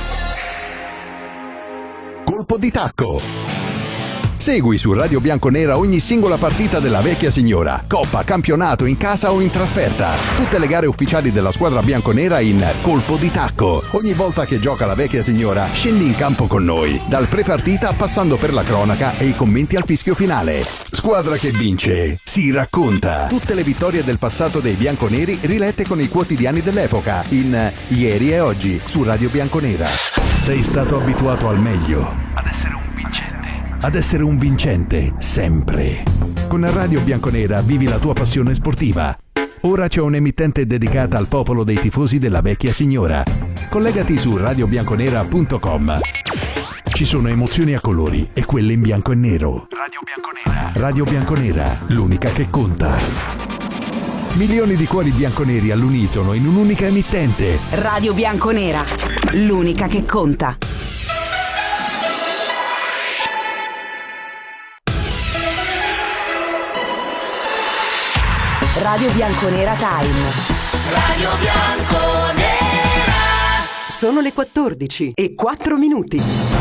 Colpo di tacco. Segui su Radio Bianconera ogni singola partita della vecchia signora, coppa, campionato, in casa o in trasferta. Tutte le gare ufficiali della squadra bianconera in Colpo di Tacco. Ogni volta che gioca la vecchia signora, scendi in campo con noi, dal pre-partita passando per la cronaca e i commenti al fischio finale. Squadra che vince si racconta. Tutte le vittorie del passato dei bianconeri rilette con i quotidiani dell'epoca in Ieri e Oggi su Radio Bianconera. Sei stato abituato al meglio, ad essere un vincente. Ad essere un vincente, sempre. Con Radio Bianconera vivi la tua passione sportiva. Ora c'è un'emittente dedicata al popolo dei tifosi della vecchia signora. Collegati su radio bianconera punto com. Ci sono emozioni a colori e quelle in bianco e nero. Radio Bianconera. Radio Bianconera, l'unica che conta. Milioni di cuori bianconeri all'unisono in un'unica emittente. Radio Bianconera, l'unica che conta. Radio Bianconera Time. Radio Bianconera. Sono le quattordici e quattro minuti.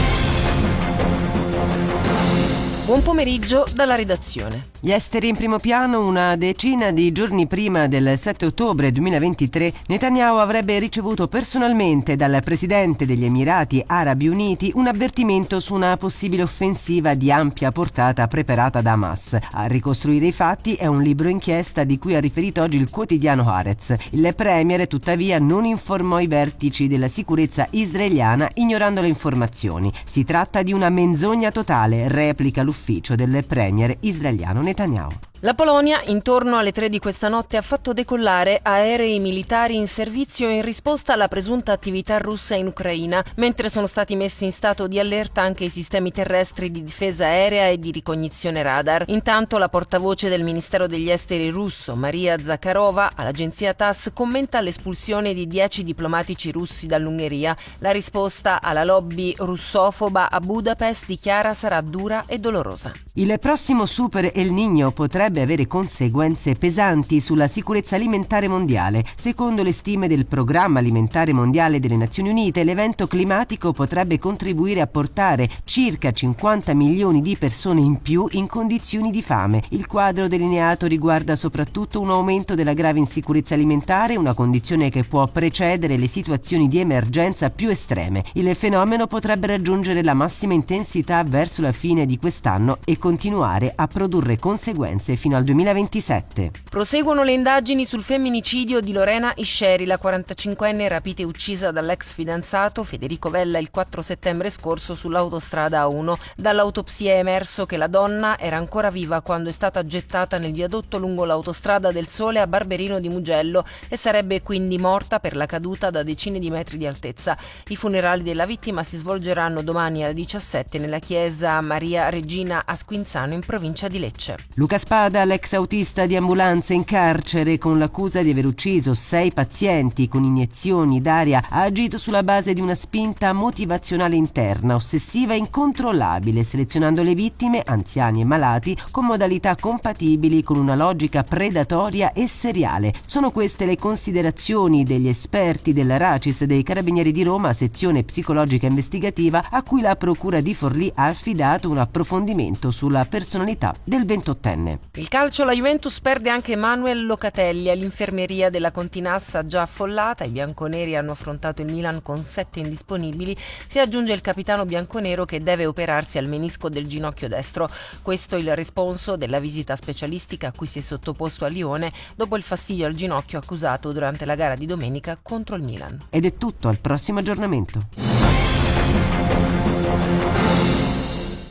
Buon pomeriggio dalla redazione. Gli esteri in primo piano. Una decina di giorni prima del sette ottobre duemilaventitré, Netanyahu avrebbe ricevuto personalmente dal presidente degli Emirati Arabi Uniti un avvertimento su una possibile offensiva di ampia portata preparata da Hamas. A ricostruire i fatti è un libro inchiesta di cui ha riferito oggi il quotidiano Haaretz. Il premier, tuttavia, non informò i vertici della sicurezza israeliana, ignorando le informazioni. Si tratta di una menzogna totale, replica l'ufficio del premier israeliano Netanyahu. La Polonia, intorno alle tre di questa notte, ha fatto decollare aerei militari in servizio in risposta alla presunta attività russa in Ucraina, mentre sono stati messi in stato di allerta anche i sistemi terrestri di difesa aerea e di ricognizione radar. Intanto la portavoce del Ministero degli Esteri russo, Maria Zakharova, all'agenzia T A S commenta l'espulsione di dieci diplomatici russi dall'Ungheria. La risposta alla lobby russofoba a Budapest, dichiara, sarà dura e dolorosa. Il prossimo Super El Niño potrebbe avere conseguenze pesanti sulla sicurezza alimentare mondiale. Secondo le stime del Programma Alimentare Mondiale delle Nazioni Unite, l'evento climatico potrebbe contribuire a portare circa cinquanta milioni di persone in più in condizioni di fame. Il quadro delineato riguarda soprattutto un aumento della grave insicurezza alimentare, una condizione che può precedere le situazioni di emergenza più estreme. Il fenomeno potrebbe raggiungere la massima intensità verso la fine di quest'anno e continuare a produrre conseguenze fino al duemilaventisette. Proseguono le indagini sul femminicidio di Lorena Isceri, la quarantacinquenne rapita e uccisa dall'ex fidanzato Federico Vella il quattro settembre scorso sull'autostrada A uno. Dall'autopsia è emerso che la donna era ancora viva quando è stata gettata nel viadotto lungo l'autostrada del Sole a Barberino di Mugello e sarebbe quindi morta per la caduta da decine di metri di altezza. I funerali della vittima si svolgeranno domani alle diciassette nella chiesa Maria Regina a Squinzano in provincia di Lecce. Luca Spada, l'ex autista di ambulanza, in carcere con l'accusa di aver ucciso sei pazienti con iniezioni d'aria, ha agito sulla base di una spinta motivazionale interna, ossessiva e incontrollabile, selezionando le vittime, anziani e malati, con modalità compatibili con una logica predatoria e seriale. Sono queste le considerazioni degli esperti della RACIS dei Carabinieri di Roma, sezione psicologica investigativa, a cui la Procura di Forlì ha affidato un approfondimento sulla personalità del ventottenne. Il calcio, la Juventus perde anche Manuel Locatelli all'infermeria della Continassa, già affollata. I bianconeri hanno affrontato il Milan con sette indisponibili. Si aggiunge il capitano bianconero che deve operarsi al menisco del ginocchio destro. Questo il responso della visita specialistica a cui si è sottoposto a Lione dopo il fastidio al ginocchio accusato durante la gara di domenica contro il Milan. Ed è tutto, al prossimo aggiornamento.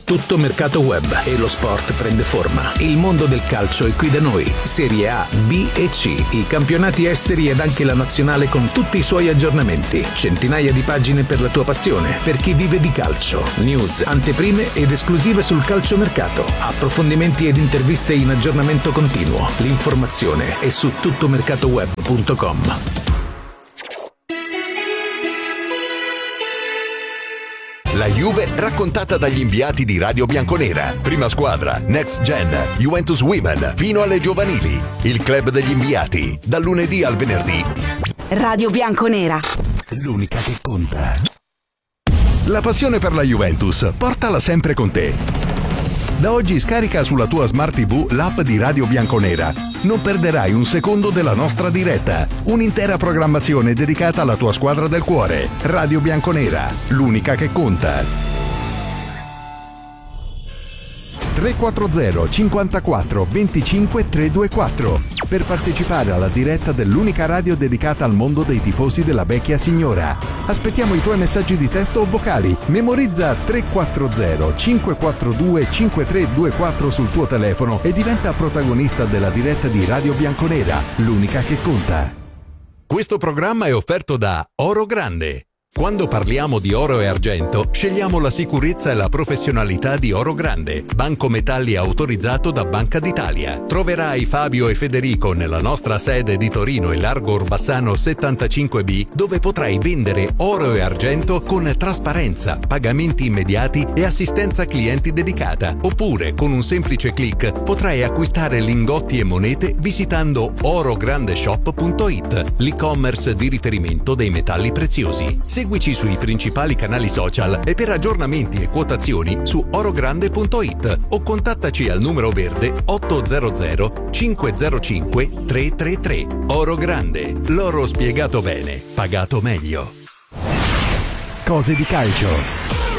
Tutto mercato web e lo sport prende forma. Il mondo del calcio è qui da noi. Serie A, B e C, i campionati esteri ed anche la nazionale con tutti i suoi aggiornamenti. Centinaia di pagine per la tua passione, per chi vive di calcio. News, anteprime ed esclusive sul calciomercato. Approfondimenti ed interviste in aggiornamento continuo. L'informazione è su tuttomercatoweb punto com. La Juve raccontata dagli inviati di Radio Bianconera. Prima squadra, Next Gen, Juventus Women, fino alle giovanili. Il club degli inviati, dal lunedì al venerdì. Radio Bianconera. L'unica che conta. La passione per la Juventus, portala sempre con te. Da oggi scarica sulla tua Smart tivù l'app di Radio Bianconera. Non perderai un secondo della nostra diretta. Un'intera programmazione dedicata alla tua squadra del cuore. Radio Bianconera, l'unica che conta. tre quattro zero cinquantaquattro venticinque trecentoventiquattro per partecipare alla diretta dell'unica radio dedicata al mondo dei tifosi della vecchia signora. Aspettiamo i tuoi messaggi di testo o vocali. Memorizza tre quattro zero cinque quattro due cinque tre due quattro sul tuo telefono e diventa protagonista della diretta di Radio Bianconera, l'unica che conta. Questo programma è offerto da Oro Grande. Quando parliamo di oro e argento, scegliamo la sicurezza e la professionalità di Oro Grande, banco metalli autorizzato da Banca d'Italia. Troverai Fabio e Federico nella nostra sede di Torino e Largo Orbassano settantacinque B, dove potrai vendere oro e argento con trasparenza, pagamenti immediati e assistenza clienti dedicata. Oppure, con un semplice click, potrai acquistare lingotti e monete visitando orograndeshop punto it, l'e-commerce di riferimento dei metalli preziosi. Seguici sui principali canali social e per aggiornamenti e quotazioni su orogrande punto it o contattaci al numero verde otto zero zero cinque zero cinque tre tre tre. Oro Grande, l'oro spiegato bene, pagato meglio. Cose di calcio.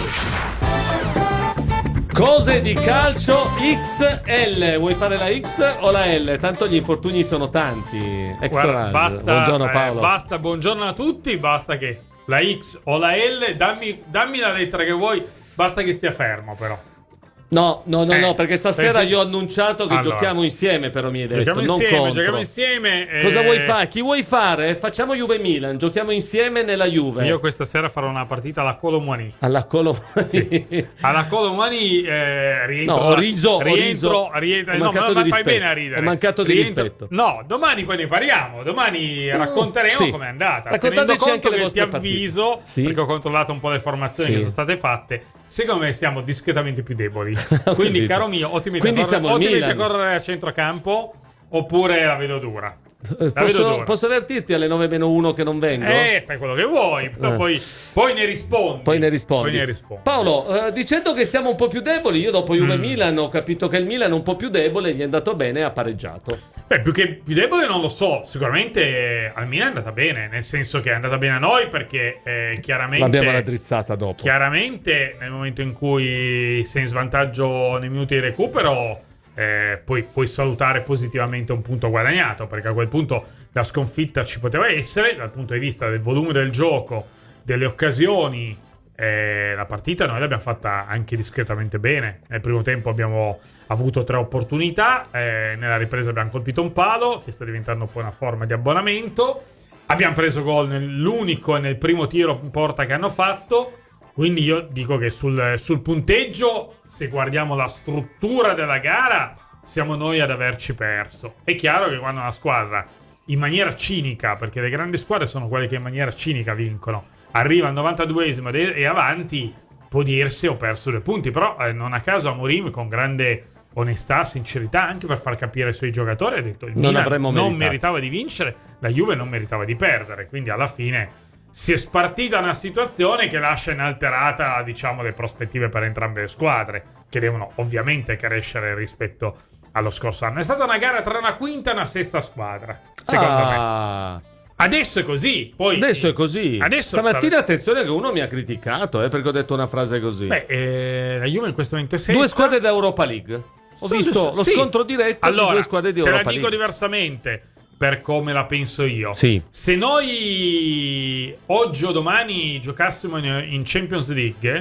Cose di calcio X L. Vuoi fare la X o la L? Tanto gli infortuni sono tanti. Extra. Guarda, basta, buongiorno Paolo. Eh, basta, buongiorno a tutti. Basta che la X o la L, dammi, dammi la lettera che vuoi. Basta che stia fermo, però. No, no, no, eh, no, perché stasera pensi... io ho annunciato che allora, giochiamo insieme, però mi hai detto, giochiamo non insieme, contro. Giochiamo insieme. E... Cosa vuoi fare? Chi vuoi fare? Facciamo Juve-Milan, giochiamo insieme nella Juve. Io questa sera farò una partita alla Colomani. Alla Colomani? Sì. Alla Colomani eh, rientro. No, ho riso, ho rientro, riso. rientro, Ho no, mancato ma di fai rispetto. bene a ridere. Ho mancato di rientro... rispetto. No, domani poi ne parliamo. Domani no, racconteremo sì. com'è andata. Raccontateci Tenendo anche conto le che vostre ti avviso, sì. perché ho controllato un po' le formazioni sì. che sono state fatte. Secondo me siamo discretamente più deboli. Quindi, caro mio, o ti metti Quindi a correre, siamo o ti il metti a Milan. correre a centrocampo, oppure la vedo dura. La Posso, vedo dura. posso avvertirti alle nove meno uno che non vengo? Eh, fai quello che vuoi. Eh. Poi, poi ne rispondi. Poi ne rispondi. Poi ne rispondi. Paolo, eh, dicendo che siamo un po' più deboli, io dopo Juve-Milan Mm. ho capito che il Milan è un po' più debole, gli è andato bene e ha pareggiato. Beh, più che più debole non lo so. Sicuramente eh, al Milan è andata bene, nel senso che è andata bene a noi perché eh, chiaramente L'abbiamo raddrizzata dopo. Chiaramente nel momento in cui sei in svantaggio nei minuti di recupero eh, puoi, puoi salutare positivamente un punto guadagnato, perché a quel punto la sconfitta ci poteva essere dal punto di vista del volume del gioco, delle occasioni. Eh, la partita noi l'abbiamo fatta anche discretamente bene. Nel primo tempo abbiamo avuto tre opportunità, eh, nella ripresa abbiamo colpito un palo che sta diventando poi una forma di abbonamento, abbiamo preso gol nell'unico e nel primo tiro in porta che hanno fatto. Quindi io dico che sul, sul punteggio, se guardiamo la struttura della gara, siamo noi ad averci perso. È chiaro che quando una squadra in maniera cinica, perché le grandi squadre sono quelle che in maniera cinica vincono, arriva al novantaduesimo e avanti, può dirsi ho perso due punti. Però eh, non a caso Amorim, con grande onestà, sincerità, anche per far capire ai suoi giogatori, ha detto il Non Milan avremmo non meritato. meritava di vincere, la Juve non meritava di perdere. Quindi alla fine si è spartita una situazione che lascia inalterata, diciamo, le prospettive per entrambe le squadre, che devono ovviamente crescere rispetto allo scorso anno. È stata una gara tra una quinta e una sesta squadra, secondo ah. me. Adesso è così. Poi Adesso è così. Adesso Stamattina sarà... attenzione che uno mi ha criticato eh, perché ho detto una frase così. Beh, eh, la Juve in questo momento è sesta. Due squadre da Europa League. Ho Sono visto due... lo sì. scontro diretto allora, di due squadre di Europa League. Te la dico League. diversamente, per come la penso io. Sì. Se noi oggi o domani giocassimo in, in Champions League,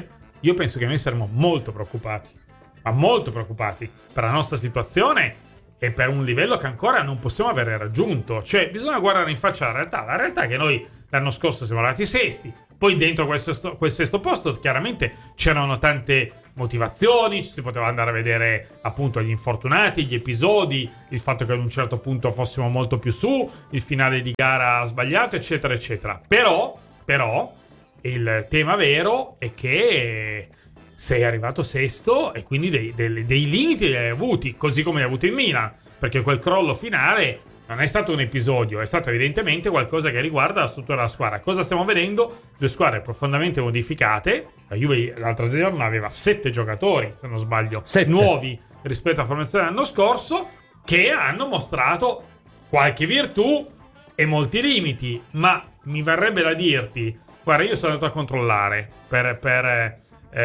io penso che noi saremmo molto preoccupati, ma molto preoccupati per la nostra situazione e per un livello che ancora non possiamo avere raggiunto. Cioè, bisogna guardare in faccia la realtà. La realtà è che noi l'anno scorso siamo arrivati sesti, poi dentro quel sesto, quel sesto posto chiaramente c'erano tante motivazioni, ci si poteva andare a vedere appunto gli infortunati, gli episodi, il fatto che ad un certo punto fossimo molto più su, il finale di gara sbagliato, eccetera, eccetera. Però, però, il tema vero è che sei arrivato sesto e quindi dei, dei, dei limiti li hai avuti, così come li hai avuti in Milan, perché quel crollo finale non è stato un episodio, è stato evidentemente qualcosa che riguarda la struttura della squadra. Cosa stiamo vedendo? Due squadre profondamente modificate. La Juve l'altro giorno aveva sette giocatori, se non sbaglio, sette. nuovi rispetto alla formazione dell'anno scorso, che hanno mostrato qualche virtù e molti limiti. Ma mi verrebbe da dirti, guarda, io sono andato a controllare per, per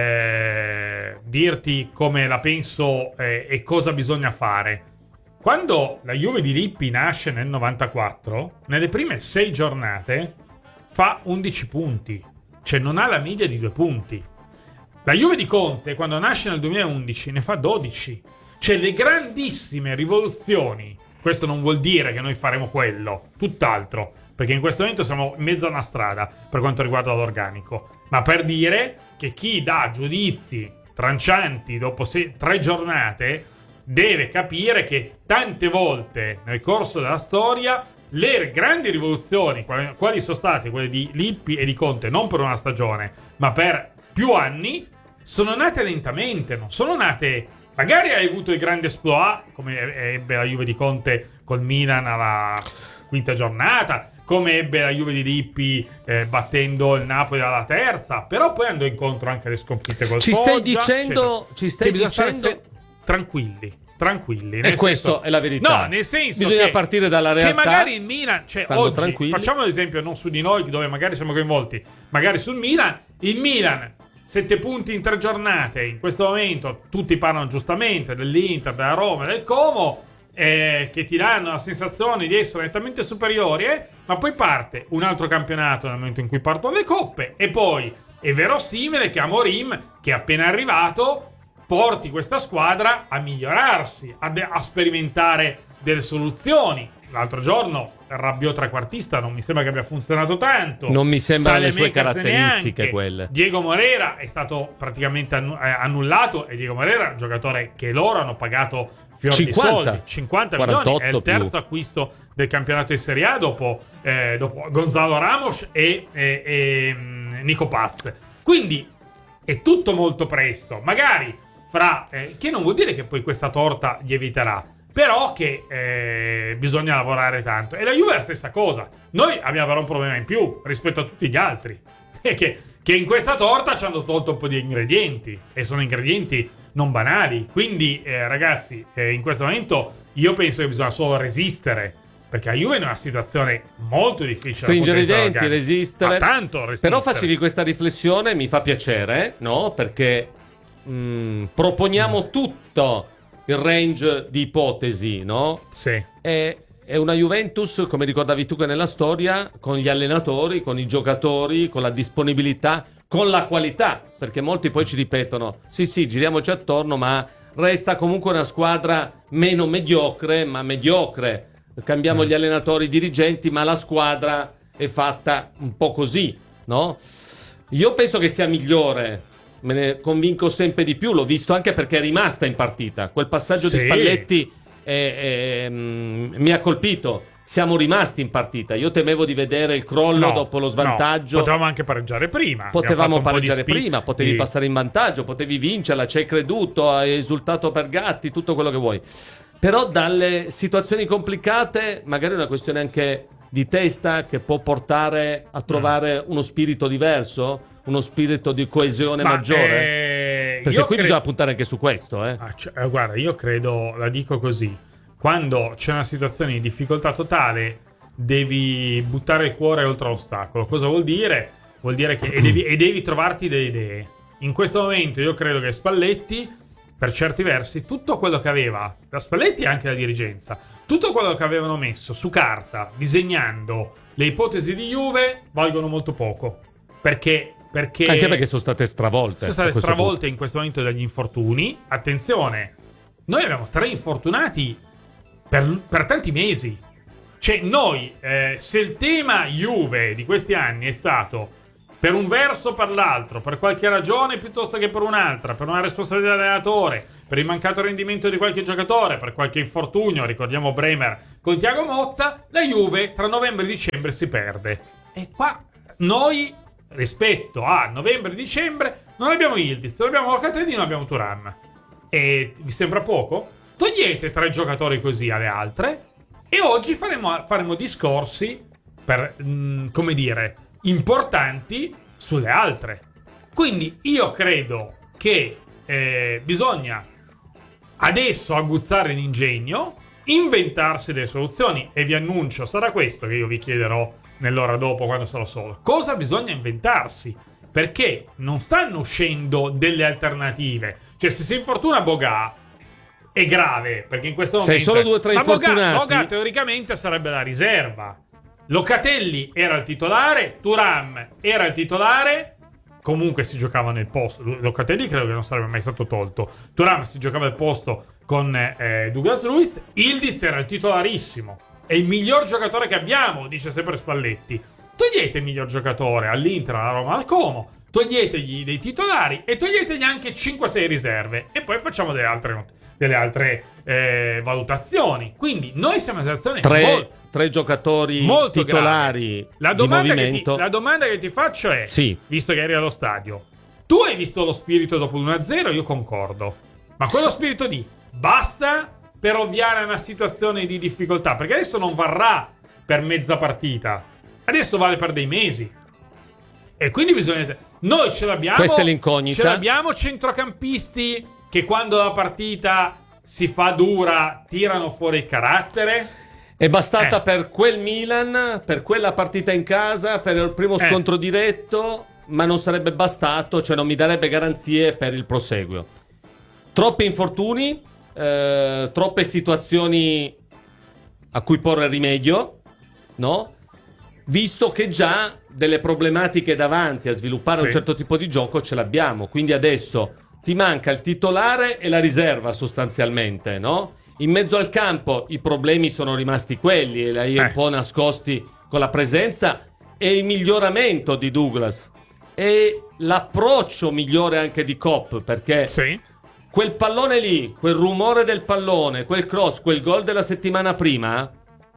eh, dirti come la penso eh, e cosa bisogna fare. Quando la Juve di Lippi nasce nel novantaquattro, nelle prime sei giornate fa undici punti, cioè non ha la media di due punti. La Juve di Conte, quando nasce nel duemilaundici, ne fa dodici. Cioè le grandissime rivoluzioni, questo non vuol dire che noi faremo quello, tutt'altro, perché in questo momento siamo in mezzo a una strada per quanto riguarda l'organico, ma per dire che chi dà giudizi trancianti dopo sei, tre giornate deve capire che tante volte nel corso della storia le grandi rivoluzioni, quali, quali sono state quelle di Lippi e di Conte, non per una stagione, ma per più anni, sono nate lentamente, non sono nate... Magari hai avuto il grande exploit, come ebbe la Juve di Conte col Milan alla quinta giornata, come ebbe la Juve di Lippi eh, battendo il Napoli alla terza, però poi andò incontro anche alle sconfitte col ci Foggia. Stai dicendo, ci stai bisogna dicendo... stare tranquilli, tranquilli. E questo senso, è la verità. No, nel senso bisogna che, partire dalla realtà. Che magari il Milan, cioè oggi, tranquilli. facciamo l'esempio non su di noi, dove magari siamo coinvolti, magari sul Milan, il Milan... Sette punti in tre giornate. In questo momento tutti parlano giustamente dell'Inter, della Roma, del Como, eh, che ti danno la sensazione di essere nettamente superiori, eh? Ma poi parte un altro campionato nel momento in cui partono le coppe. E poi è verosimile che Amorim, che è appena arrivato, porti questa squadra a migliorarsi, a, de- a sperimentare delle soluzioni. L'altro giorno Rabiot trequartista non mi sembra che abbia funzionato tanto. Non mi sembrano le sue Saelemaekers caratteristiche neanche. quelle. Diego Moreira è stato praticamente annu- eh, annullato, e Diego Moreira è un giocatore che loro hanno pagato fior cinquanta, di soldi, cinquanta milioni, è il terzo più. acquisto del campionato di Serie A dopo, eh, dopo Gonzalo Ramos e, e, e um, Nico Paz. Quindi è tutto molto presto, magari fra eh, che non vuol dire che poi questa torta lieviterà, però che eh, bisogna lavorare tanto. E la Juve è la stessa cosa. Noi abbiamo però un problema in più rispetto a tutti gli altri, che, che in questa torta ci hanno tolto un po' di ingredienti, e sono ingredienti non banali. Quindi eh, ragazzi, eh, in questo momento io penso che bisogna solo resistere, perché la Juve è in una situazione molto difficile. Stringere i denti, resistere. Ma tanto resistere. Però facevi questa riflessione, mi fa piacere, no? Perché mh, proponiamo mm. tutto il range di ipotesi, no? Sì. È, è una Juventus, come ricordavi tu, che nella storia, con gli allenatori, con i giocatori, con la disponibilità, con la qualità, perché molti poi ci ripetono, sì sì, giriamoci attorno, ma resta comunque una squadra meno mediocre, ma mediocre. Cambiamo mm. gli allenatori, i dirigenti, ma la squadra è fatta un po' così, no? Io penso che sia migliore, me ne convinco sempre di più, l'ho visto anche perché è rimasta in partita. Quel passaggio sì. di Spalletti è, è, mm, mi ha colpito. Siamo rimasti in partita. Io temevo di vedere il crollo no, dopo lo svantaggio. No. Potevamo anche pareggiare prima. Potevamo pareggiare spi- prima, potevi di... passare in vantaggio, potevi vincerla, ci hai creduto, hai esultato per Gatti, tutto quello che vuoi. Però dalle situazioni complicate, magari è una questione anche di testa che può portare a trovare mm. uno spirito diverso, uno spirito di coesione Ma, maggiore. Eh, Perché qui cre... bisogna puntare anche su questo. Eh. Ah, cioè, guarda, io credo, la dico così. Quando c'è una situazione di difficoltà totale, devi buttare il cuore oltre l'ostacolo. Cosa vuol dire? Vuol dire che e devi, e devi trovarti delle idee. In questo momento io credo che Spalletti, per certi versi, tutto quello che aveva, da Spalletti e anche la dirigenza, tutto quello che avevano messo su carta, disegnando le ipotesi di Juve, valgono molto poco. Perché perché anche perché sono state stravolte. Sono state stravolte punto. in questo momento dagli infortuni. Attenzione, noi abbiamo tre infortunati per, per tanti mesi. Cioè noi, eh, se il tema Juve di questi anni è stato per un verso o per l'altro, per qualche ragione piuttosto che per un'altra, per una responsabilità dell'allenatore, per il mancato rendimento di qualche giocatore, per qualche infortunio, ricordiamo Bremer con Thiago Motta, la Juve tra novembre e dicembre si perde. E qua noi, rispetto a novembre e dicembre, non abbiamo Yildiz, non abbiamo Locatelli, non abbiamo Thuram. E vi sembra poco? Togliete tre giocatori così alle altre e oggi faremo, faremo discorsi per, mh, come dire, importanti sulle altre. Quindi io credo che eh, bisogna adesso aguzzare l'ingegno, inventarsi delle soluzioni, e vi annuncio, sarà questo che io vi chiederò nell'ora dopo quando sarò solo. Cosa bisogna inventarsi? Perché non stanno uscendo delle alternative. Cioè, se si infortuna Boga è grave, perché in questo momento sei solo due o tre infortunati. Ma Boga, Boga teoricamente sarebbe la riserva. Locatelli era il titolare, Thuram era il titolare, comunque si giocava nel posto. Locatelli credo che non sarebbe mai stato tolto. Thuram si giocava il posto con eh, Douglas Luiz. Yildiz era il titolarissimo, è il miglior giocatore che abbiamo, dice sempre Spalletti. Togliete il miglior giocatore all'Inter, alla Roma, al Como, toglietegli dei titolari e toglietegli anche cinque sei riserve e poi facciamo delle altre, delle altre eh, valutazioni. Quindi noi siamo in una situazione tre, molto, tre giocatori molto titolari la domanda, di movimento. Che ti, la domanda che ti faccio è, sì. visto che eri allo stadio, tu hai visto lo spirito dopo l'uno a zero? Io concordo, ma quello sì. spirito di basta per ovviare a una situazione di difficoltà, perché adesso non varrà per mezza partita, adesso vale per dei mesi. E quindi bisogna... Noi ce l'abbiamo... Questa è l'incognita. Ce l'abbiamo centrocampisti che quando la partita si fa dura tirano fuori il carattere. È bastata eh. per quel Milan, per quella partita in casa, per il primo scontro eh. diretto, ma non sarebbe bastato, cioè non mi darebbe garanzie per il proseguio. Troppi infortuni, eh, troppe situazioni a cui porre rimedio, no? Visto che già delle problematiche davanti a sviluppare sì. un certo tipo di gioco ce l'abbiamo, quindi adesso ti manca il titolare e la riserva sostanzialmente, no? In mezzo al campo i problemi sono rimasti quelli e li hai eh. un po' nascosti con la presenza e il miglioramento di Douglas e l'approccio migliore anche di Kopp, perché sì. quel pallone lì, quel rumore del pallone, quel cross, quel gol della settimana prima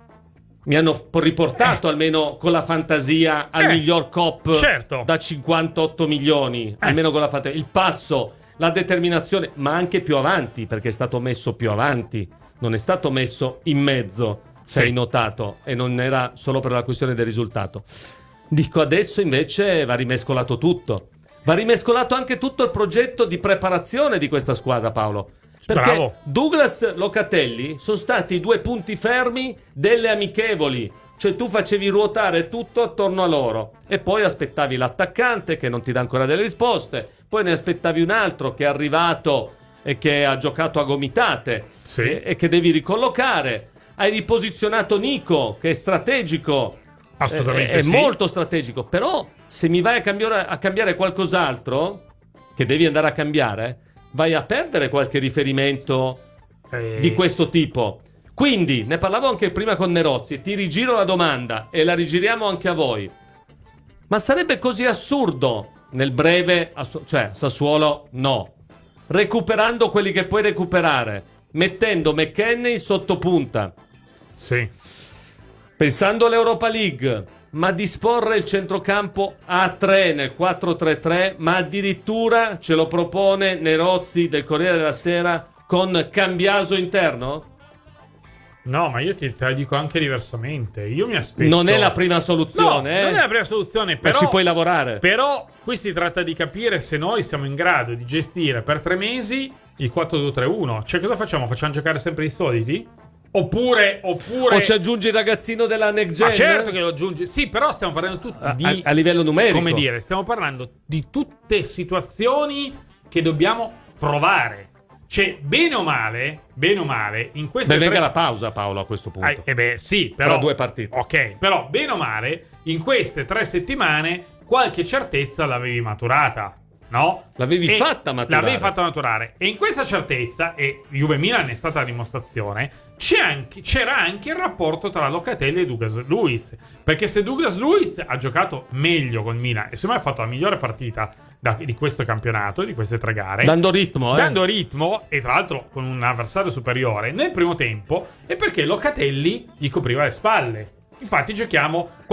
mi hanno riportato eh. almeno con la fantasia al eh. miglior Kopp certo. da cinquantotto milioni, eh. almeno con la fantasia, il passo, la determinazione, ma anche più avanti, perché è stato messo più avanti, non è stato messo in mezzo, se hai sì. notato, e non era solo per la questione del risultato. Dico, adesso invece va rimescolato tutto, va rimescolato anche tutto il progetto di preparazione di questa squadra, Paolo. Perché Bravo. Douglas, Locatelli sono stati i due punti fermi delle amichevoli, cioè tu facevi ruotare tutto attorno a loro e poi aspettavi l'attaccante che non ti dà ancora delle risposte, poi ne aspettavi un altro che è arrivato e che ha giocato a gomitate sì. e, e che devi ricollocare. Hai riposizionato Nico, che è strategico, assolutamente è, è sì. molto strategico, però se mi vai a cambiare, a cambiare qualcos'altro che devi andare a cambiare, vai a perdere qualche riferimento eh. di questo tipo. Quindi, ne parlavo anche prima con Nerozzi, ti rigiro la domanda e la rigiriamo anche a voi. Ma sarebbe così assurdo nel breve, cioè Sassuolo no, recuperando quelli che puoi recuperare, mettendo McKennie sotto punta, sì. pensando all'Europa League, ma disporre il centrocampo a tre nel quattro tre tre, ma addirittura ce lo propone Nerozzi del Corriere della Sera con Cambiaso interno? No, ma io ti, te la dico anche diversamente. Io mi aspetto... Non è la prima soluzione, no, eh? non è la prima soluzione, però... Ma ci puoi lavorare. Però qui si tratta di capire se noi siamo in grado di gestire per tre mesi il quattro due tre uno. Cioè, cosa facciamo? Facciamo giocare sempre i soliti? Oppure, oppure... O ci aggiungi il ragazzino della next gen? Ma certo che lo aggiungi. Sì, però stiamo parlando tutti di... A, a livello numerico. Come dire, stiamo parlando di tutte situazioni che dobbiamo provare. Cioè, bene o male, bene o male, in queste beh, tre... venga la pausa, Paolo, a questo punto. Eh, eh beh, sì, però... Tra due partite. Ok, però, bene o male, in queste tre settimane, qualche certezza l'avevi maturata, no? L'avevi E fatta maturare. L'avevi fatta maturare. E in questa certezza, e Juve Milan è stata la dimostrazione, c'è anche, c'era anche il rapporto tra Locatelli e Douglas Luiz. Perché se Douglas Luiz ha giocato meglio con Milan e secondo me ha fatto la migliore partita da, di questo campionato, di queste tre gare, dando ritmo, eh. dando ritmo, e tra l'altro con un avversario superiore nel primo tempo, è perché Locatelli gli copriva le spalle. Infatti giochiamo